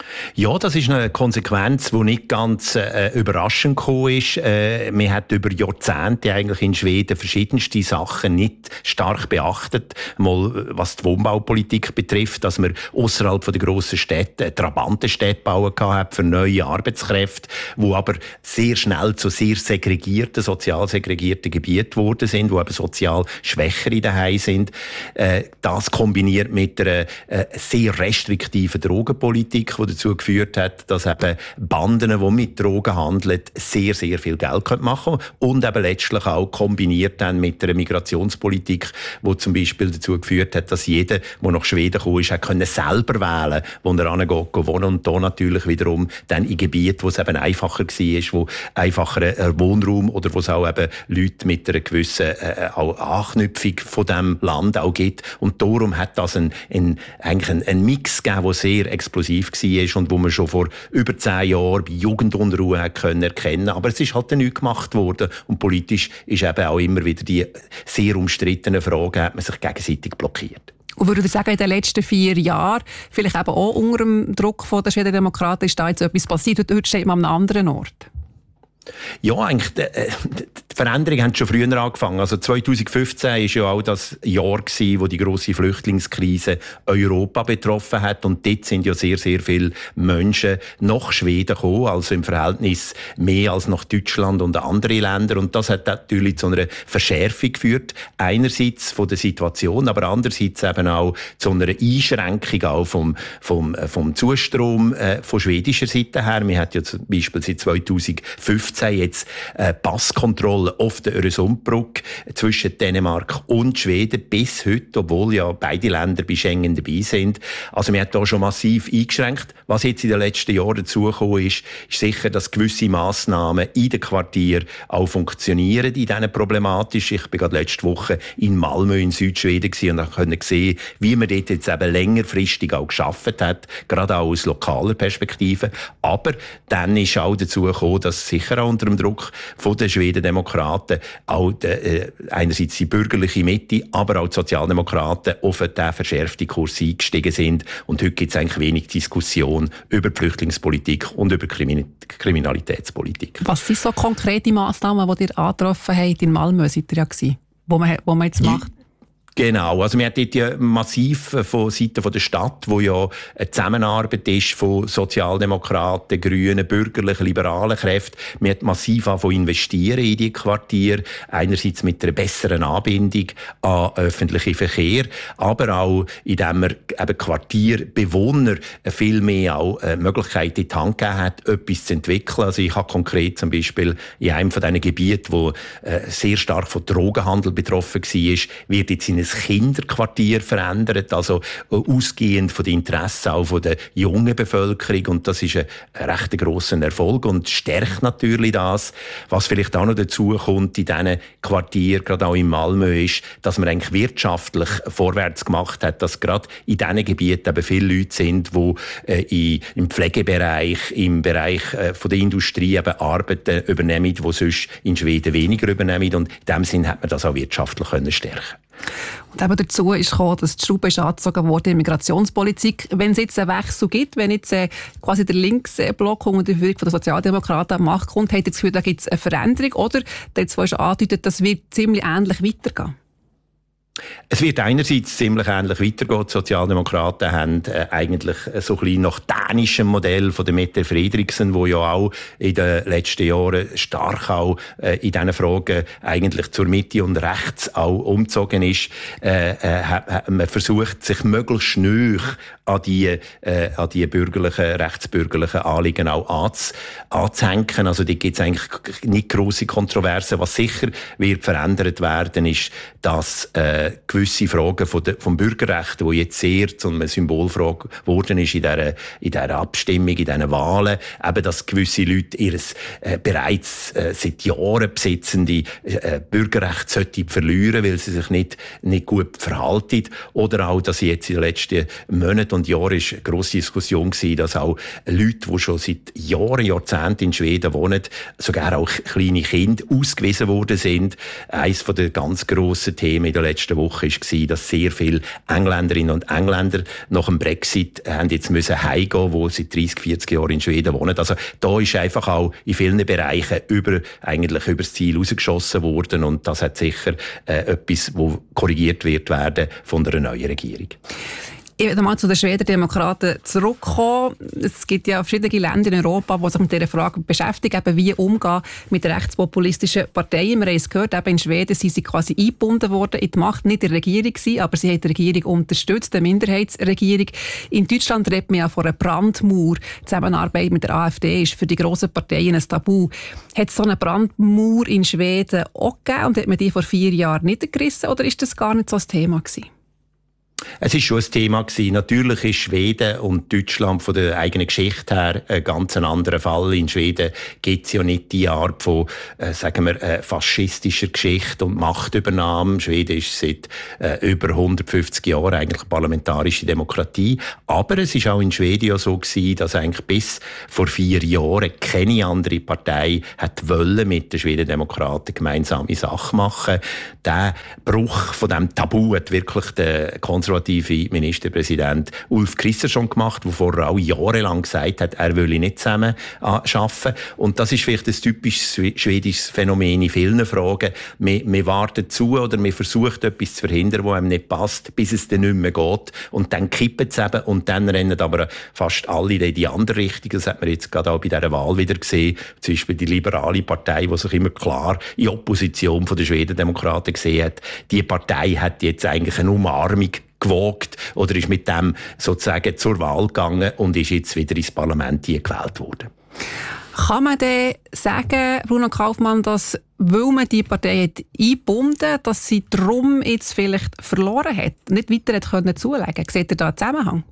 Ja, das ist eine Konsequenz, die nicht ganz äh, überraschend gekommen ist. Äh, man hat über Jahrzehnte eigentlich in Schweden verschiedenste Sachen nicht stark beachtet. Mal was die Wohnbaupolitik betrifft, dass man außerhalb der grossen Städte Trabantenstädte bauen hat für neue Arbeitskräfte, die aber sehr schnell zu sehr segregierten, sozial segregierten Gebieten geworden sind, wo eben sozial Schwächere daheim sind. Äh, das kombiniert mit einer äh, sehr restriktiven Drogenpolitik, die dazu geführt hat, dass eben Banden, die mit Drogen handeln, sehr, sehr viel Geld machen können und eben letztlich auch kombiniert dann mit einer Migrationspolitik, die zum Beispiel dazu geführt hat, dass jeder, der nach Schweden kam, ist, können selber wählen, wo er hingeht, wohnen und da natürlich wiederum dann in Gebieten, wo es eben einfacher war, wo einfacher Wohnraum oder wo es auch eben Leute mit einer gewissen äh, auch Anknüpfung von diesem Land auch gibt. Und darum hat das ein, ein, eigentlich ein, ein Mix gegeben, der sehr explosiv war und wo man schon vor über zehn Jahren bei Jugendunruhe hat können erkennen. Aber es ist halt dann nichts gemacht worden. Und politisch ist eben auch immer wieder die sehr umstrittenen Fragen, hat man sich gegenseitig blockiert. Und würde ich sagen, in den letzten vier Jahren, vielleicht eben auch unter dem Druck der Schweden Demokraten, ist da jetzt etwas passiert und heute steht man an einem anderen Ort? Ja, eigentlich, die, die Veränderungen haben schon früher angefangen. Also zweitausendfünfzehn war ja auch das Jahr gewesen, wo die grosse Flüchtlingskrise Europa betroffen hat. Und dort sind ja sehr, sehr viele Menschen nach Schweden gekommen, also im Verhältnis mehr als nach Deutschland und andere Länder. Und das hat natürlich zu einer Verschärfung geführt. Einerseits von der Situation, aber andererseits eben auch zu einer Einschränkung auch vom, vom, vom Zustrom äh, von schwedischer Seite her. Wir hatten ja zum Beispiel seit zweitausendfünfzehn jetzt äh, Passkontrolle auf der Öresundbrücke zwischen Dänemark und Schweden bis heute, obwohl ja beide Länder bei Schengen dabei sind. Also wir haben da schon massiv eingeschränkt. Was jetzt in den letzten Jahren dazugekommen ist, ist sicher, dass gewisse Massnahmen in den Quartieren auch funktionieren, in diesen problematisch. Ich bin gerade letzte Woche in Malmö in Südschweden und konnte sehen, wie man dort jetzt eben längerfristig auch gearbeitet hat, gerade auch aus lokaler Perspektive. Aber dann ist auch dazu gekommen, dass sicher auch unter dem Druck von den Schweden-Demokraten auch de, äh, einerseits die bürgerliche Mitte, aber auch die Sozialdemokraten auf den verschärften Kurs eingestiegen sind. Und heute gibt es eigentlich wenig Diskussion über die Flüchtlingspolitik und über Krimin- Kriminalitätspolitik. Was sind so konkrete Massnahmen, die ihr angetroffen habt in Malmö, seid ihr ja gewesen, wo man, wo man jetzt macht? Genau, also wir haben dort ja massiv von Seiten der Stadt, wo ja eine Zusammenarbeit ist von Sozialdemokraten, Grünen, bürgerlichen, liberalen Kräften. Wir haben massiv angefangen investieren in die Quartiere. Einerseits mit einer besseren Anbindung an öffentlichen Verkehr, aber auch indem wir eben Quartierbewohner viel mehr auch Möglichkeiten in die Hand gegeben hat, etwas zu entwickeln. Also ich habe konkret zum Beispiel in einem von diesen Gebieten, wo sehr stark von Drogenhandel betroffen war, wird jetzt in ein Kinderquartier verändert, also ausgehend von den Interessen auch von der jungen Bevölkerung, und das ist ein, ein recht grosser Erfolg und stärkt natürlich das. Was vielleicht auch noch dazu kommt in diesen Quartieren, gerade auch in Malmö, ist, dass man eigentlich wirtschaftlich vorwärts gemacht hat, dass gerade in diesen Gebieten eben viele Leute sind, die äh, im Pflegebereich, im Bereich äh, von der Industrie eben Arbeiten übernehmen, die sonst in Schweden weniger übernehmen, und in diesem Sinn hat man das auch wirtschaftlich können stärken. Und eben dazu ist gekommen, dass die Schraube ist angezogen wurde in Migrationspolitik. Wenn es jetzt einen Wechsel gibt, wenn jetzt äh, quasi der Linksblock unter der Führung der Sozialdemokraten an die Macht kommt, hat ihr das Gefühl, da gibt es eine Veränderung, oder? Der hat zwar schon angedeutet, das wird ziemlich ähnlich weitergehen. Es wird einerseits ziemlich ähnlich weitergehen. Die Sozialdemokraten haben äh, eigentlich so ein bisschen nach dänischem Modell von der Mette Frederiksen, wo ja auch in den letzten Jahren stark auch äh, in diesen Fragen eigentlich zur Mitte und rechts auch umgezogen ist, äh, äh, hat, hat man versucht, sich möglichst nahe an die, äh, an die bürgerlichen, rechtsbürgerlichen Anliegen auch anz, anzuhängen. Also da gibt es eigentlich nicht grosse Kontroversen. Was sicher wird verändert werden, ist, dass äh, gewisse Fragen von der, vom Bürgerrecht, die jetzt sehr zu einer Symbolfrage geworden ist in dieser, in dieser Abstimmung, in diesen Wahlen, eben, dass gewisse Leute ihr äh, bereits äh, seit Jahren besitzende äh, Bürgerrecht sollten verlieren, weil sie sich nicht, nicht gut verhalten. Oder auch, dass jetzt in den letzten Monaten und Jahren ist eine grosse Diskussion gewesen, dass auch Leute, die schon seit Jahren, Jahrzehnten in Schweden wohnen, sogar auch kleine Kinder ausgewiesen worden sind. Eines der ganz grossen Themen in den letzten letzten Woche war, dass sehr viele Engländerinnen und Engländer nach dem Brexit haben jetzt müssen heimgehen, wo sie dreißig, vierzig Jahre in Schweden wohnen. Also da ist einfach auch in vielen Bereichen über, eigentlich über das Ziel rausgeschossen worden und das hat sicher äh, etwas, wo korrigiert wird werden von der neuen Regierung. Ich will mal zu den Schweden Demokraten zurückkommen. Es gibt ja verschiedene Länder in Europa, die sich mit dieser Frage beschäftigen, eben wie umgehen mit rechtspopulistischen Parteien. Wir haben es gehört, eben in Schweden sind sie quasi eingebunden worden in die Macht, nicht in der Regierung gewesen, aber sie haben die Regierung unterstützt, eine Minderheitsregierung. In Deutschland redet man ja von einer Brandmauer. Die Zusammenarbeit mit der AfD ist für die grossen Parteien ein Tabu. Hat es so eine Brandmauer in Schweden auch gegeben und hat man die vor vier Jahren niedergerissen oder ist das gar nicht so ein Thema gewesen? Es war schon ein Thema gewesen. Natürlich ist Schweden und Deutschland von der eigenen Geschichte her ein ganz anderer Fall. In Schweden gibt es ja nicht die Art von, äh, sagen wir, äh, faschistischer Geschichte und Machtübernahme. Schweden ist seit äh, über hundertfünfzig Jahren eigentlich eine parlamentarische Demokratie. Aber es ist auch in Schweden ja so gewesen, dass eigentlich bis vor vier Jahren keine andere Partei hat wollen mit den Schweden-Demokraten gemeinsame Sache machen. Der Bruch von dem Tabu hat wirklich der konservative Ministerpräsident Ulf Kristersson gemacht, der vorher auch jahrelang gesagt hat, er wolle nicht zusammen arbeiten. Und das ist vielleicht ein typisches schwedisches Phänomen in vielen Fragen. Man, man wartet zu oder man versucht etwas zu verhindern, was einem nicht passt, bis es dann nicht mehr geht. Und dann kippt es eben und dann rennen aber fast alle in die andere Richtung. Das hat man jetzt gerade auch bei dieser Wahl wieder gesehen. Zum Beispiel die liberale Partei, die sich immer klar in Opposition von den Schwedendemokraten gesehen hat. Die Partei hat jetzt eigentlich eine Umarmung gewagt oder ist mit dem sozusagen zur Wahl gegangen und ist jetzt wieder ins Parlament gewählt worden. Kann man denn sagen, Bruno Kaufmann, dass, weil man die Partei hat eingebunden hat, dass sie darum jetzt vielleicht verloren hat, nicht weiter hat können zulegen? Seht ihr da einen Zusammenhang?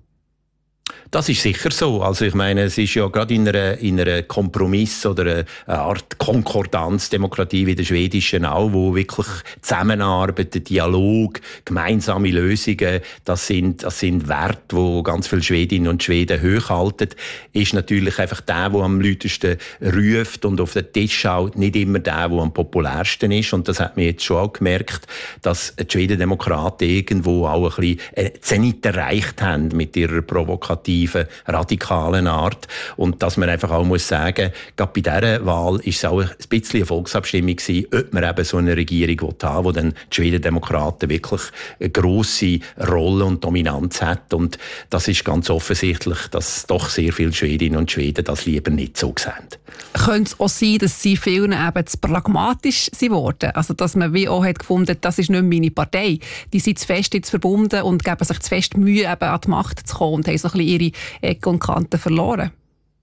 Das ist sicher so. Also ich meine, es ist ja gerade in einer, in einer Kompromiss oder einer Art Konkordanzdemokratie wie der schwedischen auch, wo wirklich Zusammenarbeit, Dialog, gemeinsame Lösungen, das sind, das sind Werte, wo ganz viele Schwedinnen und Schweden hochhalten, ist natürlich einfach der, der am lautesten ruft und auf den Tisch schaut, nicht immer der, der am populärsten ist. Und das hat man jetzt schon auch gemerkt, dass die Schwedendemokraten irgendwo auch ein bisschen Zenit erreicht haben mit ihrer provokativen, radikalen Art. Und dass man einfach auch muss sagen, gerade bei dieser Wahl ist es auch ein bisschen eine Volksabstimmung gewesen, ob man eben so eine Regierung haben will, wo dann die Schwedendemokraten wirklich eine grosse Rolle und Dominanz hat. Und das ist ganz offensichtlich, dass doch sehr viele Schwedinnen und Schweden das lieber nicht so sehen. Könnte es auch sein, dass sie vielen eben zu pragmatisch geworden? Also, dass man wie auch hat gefunden, das ist nicht meine Partei. Die sind zu fest jetzt verbunden und geben sich zu fest Mühe, eben an die Macht zu kommen und haben so ein bisschen ihre Ecken und Kanten verloren.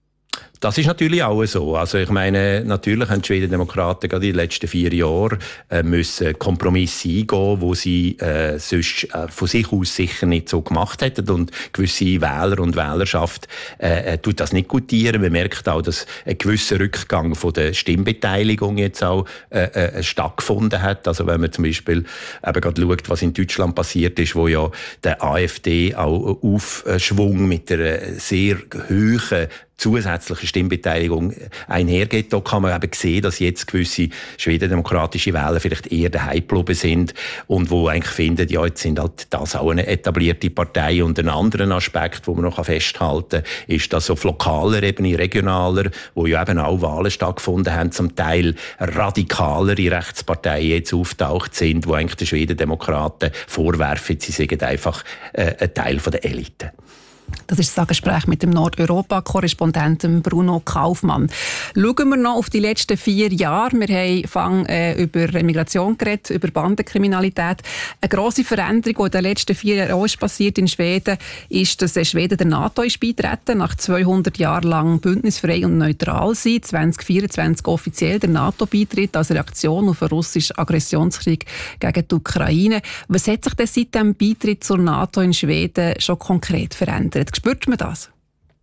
Das ist natürlich auch so. Also ich meine, natürlich haben die Schwedendemokraten gerade in den letzten vier Jahren äh, müssen Kompromisse eingehen, wo sie äh, sonst äh, von sich aus sicher nicht so gemacht hätten. Und gewisse Wähler und Wählerschaft äh, äh, tut das nicht gutieren. Man merkt auch, dass ein gewisser Rückgang von der Stimmbeteiligung jetzt auch äh, äh, stattgefunden hat. Also wenn man zum Beispiel eben gerade schaut, was in Deutschland passiert ist, wo ja der AfD auch Aufschwung mit einer sehr hohen zusätzliche Stimmbeteiligung einhergeht. Da kann man eben sehen, dass jetzt gewisse schwedendemokratische Wähler vielleicht eher daheim geblieben sind und wo eigentlich finden, ja, jetzt sind halt das auch eine etablierte Partei. Und ein anderer Aspekt, den man noch festhalten kann, ist, dass auf lokaler Ebene, regionaler, wo ja eben auch Wahlen stattgefunden haben, zum Teil radikalere Rechtsparteien jetzt auftaucht sind, wo eigentlich den Schwedendemokraten vorwerfen, sie seien einfach äh, ein Teil von der Elite. Das ist das Gespräch mit dem Nordeuropa-Korrespondenten Bruno Kaufmann. Schauen wir noch auf die letzten vier Jahre. Wir haben fang, äh, über Migration geredet, über Bandenkriminalität. Eine grosse Veränderung, die in den letzten vier Jahren ist passiert in Schweden, ist, dass Schweden der NATO ist beitreten, nach zweihundert Jahren lang bündnisfrei und neutral sein. zwanzig vierundzwanzig offiziell der NATO-Beitritt als Reaktion auf den russischen Aggressionskrieg gegen die Ukraine. Was hat sich denn seit dem Beitritt zur NATO in Schweden schon konkret verändert? Spürt man das?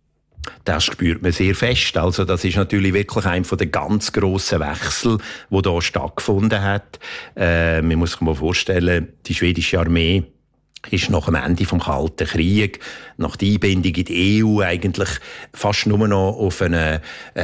Das spürt man sehr fest. Also das ist natürlich wirklich einer der ganz grossen Wechsel, der hier stattgefunden hat. Äh, man muss sich mal vorstellen, die schwedische Armee ist nach dem Ende des Kalten Krieges, nach der Einbindung in die E U eigentlich fast nur noch auf eine,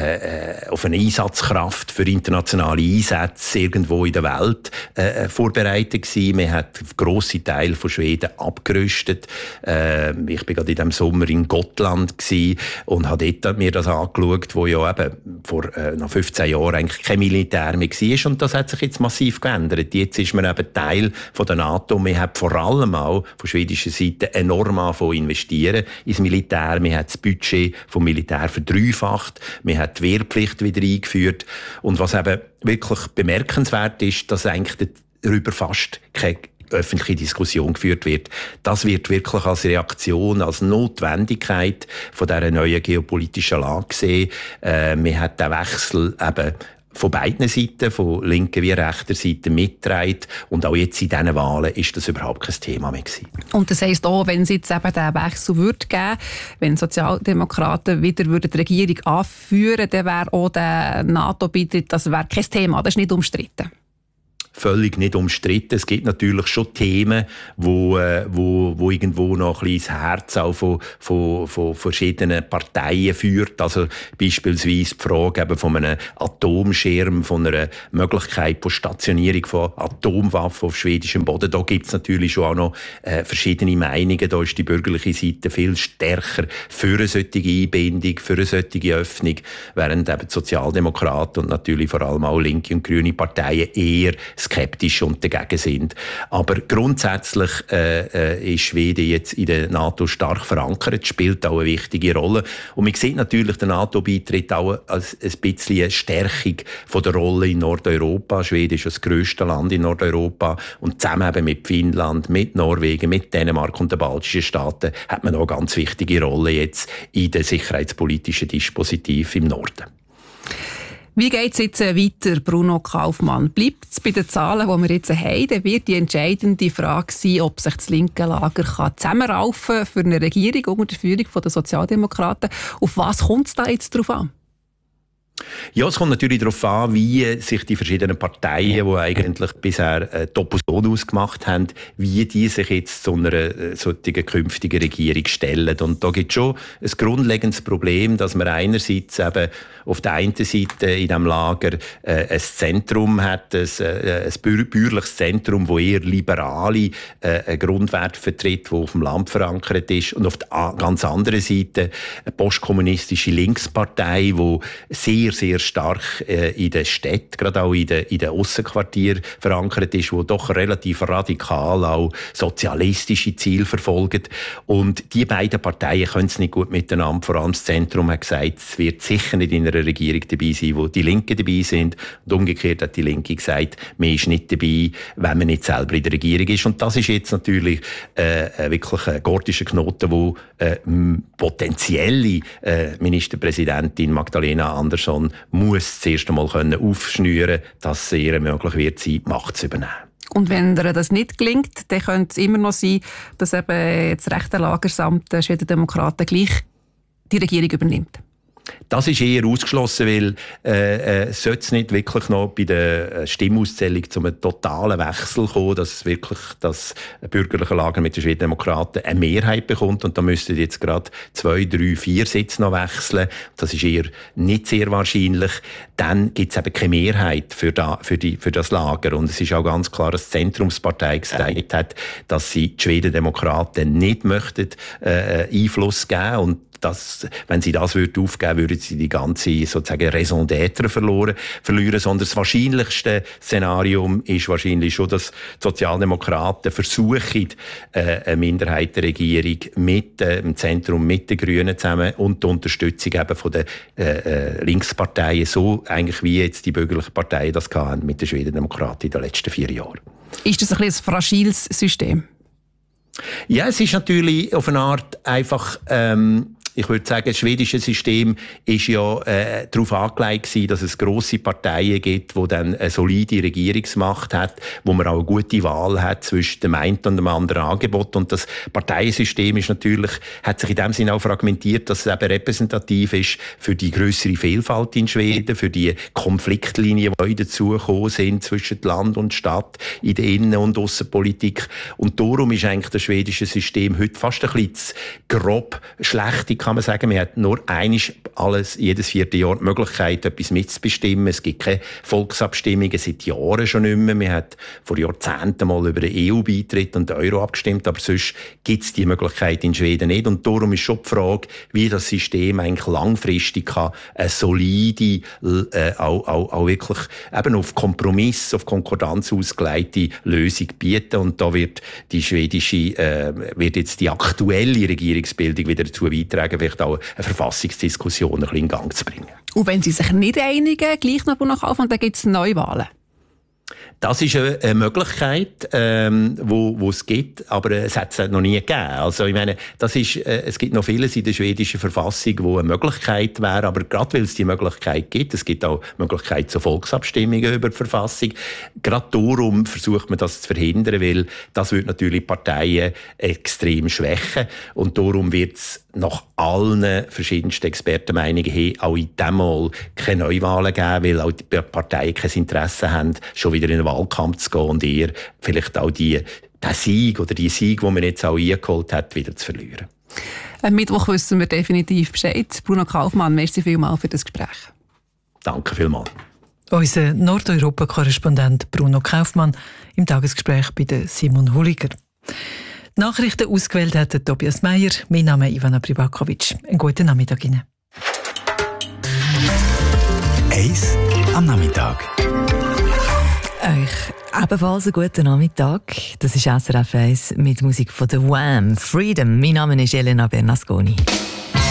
äh, auf eine Einsatzkraft für internationale Einsätze irgendwo in der Welt äh, vorbereitet gewesen. Man hat grosse Teile von Schweden abgerüstet. Äh, ich bin gerade in diesem Sommer in Gotland gewesen und habe dort mir das angeschaut, wo ja eben vor äh, nach fünfzehn Jahren eigentlich kein Militär mehr war. Und das hat sich jetzt massiv geändert. Jetzt ist man eben Teil von der NATO. Man hat vor allem auch von schwedischer Seite enorm angefangen investieren ins Militär. Man hat das Budget vom Militär verdreifacht. Man hat die Wehrpflicht wieder eingeführt. Und was eben wirklich bemerkenswert ist, dass eigentlich darüber fast keine öffentliche Diskussion geführt wird. Das wird wirklich als Reaktion, als Notwendigkeit von dieser neuen geopolitischen Lage gesehen. Äh, man hat den Wechsel eben von beiden Seiten, von linker wie rechter Seite mitgetragen. Und auch jetzt in diesen Wahlen ist das überhaupt kein Thema mehr gewesen. Und das heisst auch, wenn es jetzt eben diesen Wechsel würde geben, wenn Sozialdemokraten wieder würden die Regierung anführen, dann wäre auch der NATO-Beitritt, das wäre kein Thema, das ist nicht umstritten. Völlig nicht umstritten. Es gibt natürlich schon Themen, wo, äh, wo, wo irgendwo noch ein bisschen das Herz auch von, von, von verschiedenen Parteien führt. Also beispielsweise die Frage eben von einem Atomschirm, von einer Möglichkeit von Stationierung von Atomwaffen auf schwedischem Boden. Da gibt es natürlich schon auch noch äh, verschiedene Meinungen. Da ist die bürgerliche Seite viel stärker für eine solche Einbindung, für eine solche Öffnung, während eben die Sozialdemokraten und natürlich vor allem auch linke und grüne Parteien eher skeptisch und dagegen sind. Aber grundsätzlich äh, äh, ist Schweden jetzt in der NATO stark verankert, spielt auch eine wichtige Rolle. Und man sieht natürlich den NATO-Beitritt auch als ein bisschen eine Stärkung von der Rolle in Nordeuropa. Schweden ist das grösste Land in Nordeuropa und zusammen eben mit Finnland, mit Norwegen, mit Dänemark und den baltischen Staaten hat man auch eine ganz wichtige Rolle jetzt in der sicherheitspolitischen Dispositiv im Norden. Wie geht es jetzt weiter, Bruno Kaufmann? Bleibt es bei den Zahlen, die wir jetzt haben? Dann wird die entscheidende Frage sein, ob sich das linke Lager kann zusammenraufen kann für eine Regierung unter der Führung der Sozialdemokraten. Auf was kommt es da jetzt drauf an? Ja, es kommt natürlich darauf an, wie sich die verschiedenen Parteien, die eigentlich bisher die Opposition ausgemacht haben, wie die sich jetzt zu einer solchen künftigen Regierung stellen. Und da gibt es schon ein grundlegendes Problem, dass man einerseits eben auf der einen Seite in diesem Lager äh, ein Zentrum hat, ein, äh, ein bürgerliches Zentrum, das eher liberale äh, Grundwerte vertritt, das auf dem Land verankert ist. Und auf der ganz anderen Seite eine postkommunistische Linkspartei, die sehr, sehr stark äh, in den Städten, gerade auch in den, in den Aussenquartieren verankert ist, die doch relativ radikal auch sozialistische Ziele verfolgt. Und die beiden Parteien können es nicht gut miteinander. Vor allem das Zentrum hat gesagt, es wird sicher nicht in einer Regierung dabei sein, wo die Linken dabei sind. Und umgekehrt hat die Linke gesagt, man ist nicht dabei, wenn man nicht selber in der Regierung ist. Und das ist jetzt natürlich äh, wirklich ein gordischer Knoten, wo äh, potenzielle äh, Ministerpräsidentin Magdalena Andersson muss zuerst einmal können aufschnüren, dass es ihr möglich wird, die Macht zu übernehmen. Und wenn ihr das nicht gelingt, dann könnte es immer noch sein, dass eben das rechte Lager samt der Schweden Demokraten gleich die Regierung übernimmt. Das ist eher ausgeschlossen, weil äh, äh, sollte es nicht wirklich noch bei der Stimmauszählung zu einem totalen Wechsel kommen, dass wirklich das bürgerliche Lager mit den Schwedendemokraten eine Mehrheit bekommt und da müssten jetzt gerade zwei, drei, vier Sitze noch wechseln. Das ist eher nicht sehr wahrscheinlich. Dann gibt es eben keine Mehrheit für, da, für, die, für das Lager und es ist auch ganz klar, dass die Zentrumspartei gesagt hat, dass sie die Schwedendemokraten nicht möchten äh, Einfluss geben und dass, wenn sie das würden aufgeben, würden sie die ganze sozusagen Raison d'être verloren, verlieren. Sondern das wahrscheinlichste Szenario ist wahrscheinlich schon, dass die Sozialdemokraten versuchen, eine Minderheitenregierung mit äh, dem Zentrum, mit den Grünen zusammen und die Unterstützung eben von den äh, Linksparteien, so eigentlich wie jetzt die bürgerlichen Parteien das hatten mit den Schwedendemokraten in den letzten vier Jahren. Ist das ein bisschen ein fragiles System? Ja, es ist natürlich auf eine Art einfach ähm, ich würde sagen, das schwedische System ist ja äh, darauf angelegt gewesen, dass es grosse Parteien gibt, die dann eine solide Regierungsmacht hat, wo man auch eine gute Wahl hat zwischen dem einen und dem anderen Angebot. Und das Parteiensystem ist natürlich, hat sich in dem Sinne auch fragmentiert, dass es eben repräsentativ ist für die grössere Vielfalt in Schweden, für die Konfliktlinien, die dazugekommen sind zwischen Land und Stadt, in der Innen- und Aussenpolitik. Und darum ist eigentlich das schwedische System heute fast ein bisschen grob schlecht, kann man sagen. Man hat nur einisch alles, jedes vierte Jahr die Möglichkeit, etwas mitzubestimmen. Es gibt keine Volksabstimmungen seit Jahren schon nicht mehr. Man hat vor Jahrzehnten mal über den E U-Beitritt und den Euro abgestimmt, aber sonst gibt es die Möglichkeit in Schweden nicht. Und darum ist schon die Frage, wie das System eigentlich langfristig kann, eine solide, äh, auch, auch, auch wirklich eben auf Kompromiss, auf Konkordanz ausgelegte Lösung bieten. Und da wird die schwedische, äh, wird jetzt die aktuelle Regierungsbildung wieder dazu beitragen, vielleicht auch eine Verfassungsdiskussion ein bisschen in Gang zu bringen. Und wenn Sie sich nicht einigen, gleich noch Bruno Kaufmann, dann gibt es Neuwahlen. Das ist eine Möglichkeit, ähm, wo, wo es gibt, aber es hat es noch nie gegeben. Also ich meine, das ist, äh, es gibt noch vieles in der schwedischen Verfassung, wo eine Möglichkeit wäre, aber gerade weil es die Möglichkeit gibt, es gibt auch Möglichkeit zu Volksabstimmungen über die Verfassung, gerade darum versucht man das zu verhindern, weil das würde natürlich Parteien extrem schwächen und darum wird es nach allen verschiedensten Expertenmeinungen hin auch in diesem Mal keine Neuwahlen geben, weil auch die Parteien kein Interesse haben, schon wieder in den Wahlkampf zu gehen und eher vielleicht auch die, den Sieg oder die Sieg, den man jetzt auch eingeholt hat, wieder zu verlieren. Am Mittwoch wissen wir definitiv Bescheid. Bruno Kaufmann, merci vielmals für das Gespräch. Danke vielmals. Unser Nordeuropa-Korrespondent Bruno Kaufmann im Tagesgespräch bei Simon Hulliger. Nachrichten ausgewählt hat Tobias Meyer. Mein Name ist Ivana Pribakovic. Einen guten Nachmittag Ihnen. Eis am Nachmittag. Euch ebenfalls einen guten Nachmittag. Das ist S R F eins mit Musik von The Wham! Freedom. Mein Name ist Elena Bernasconi.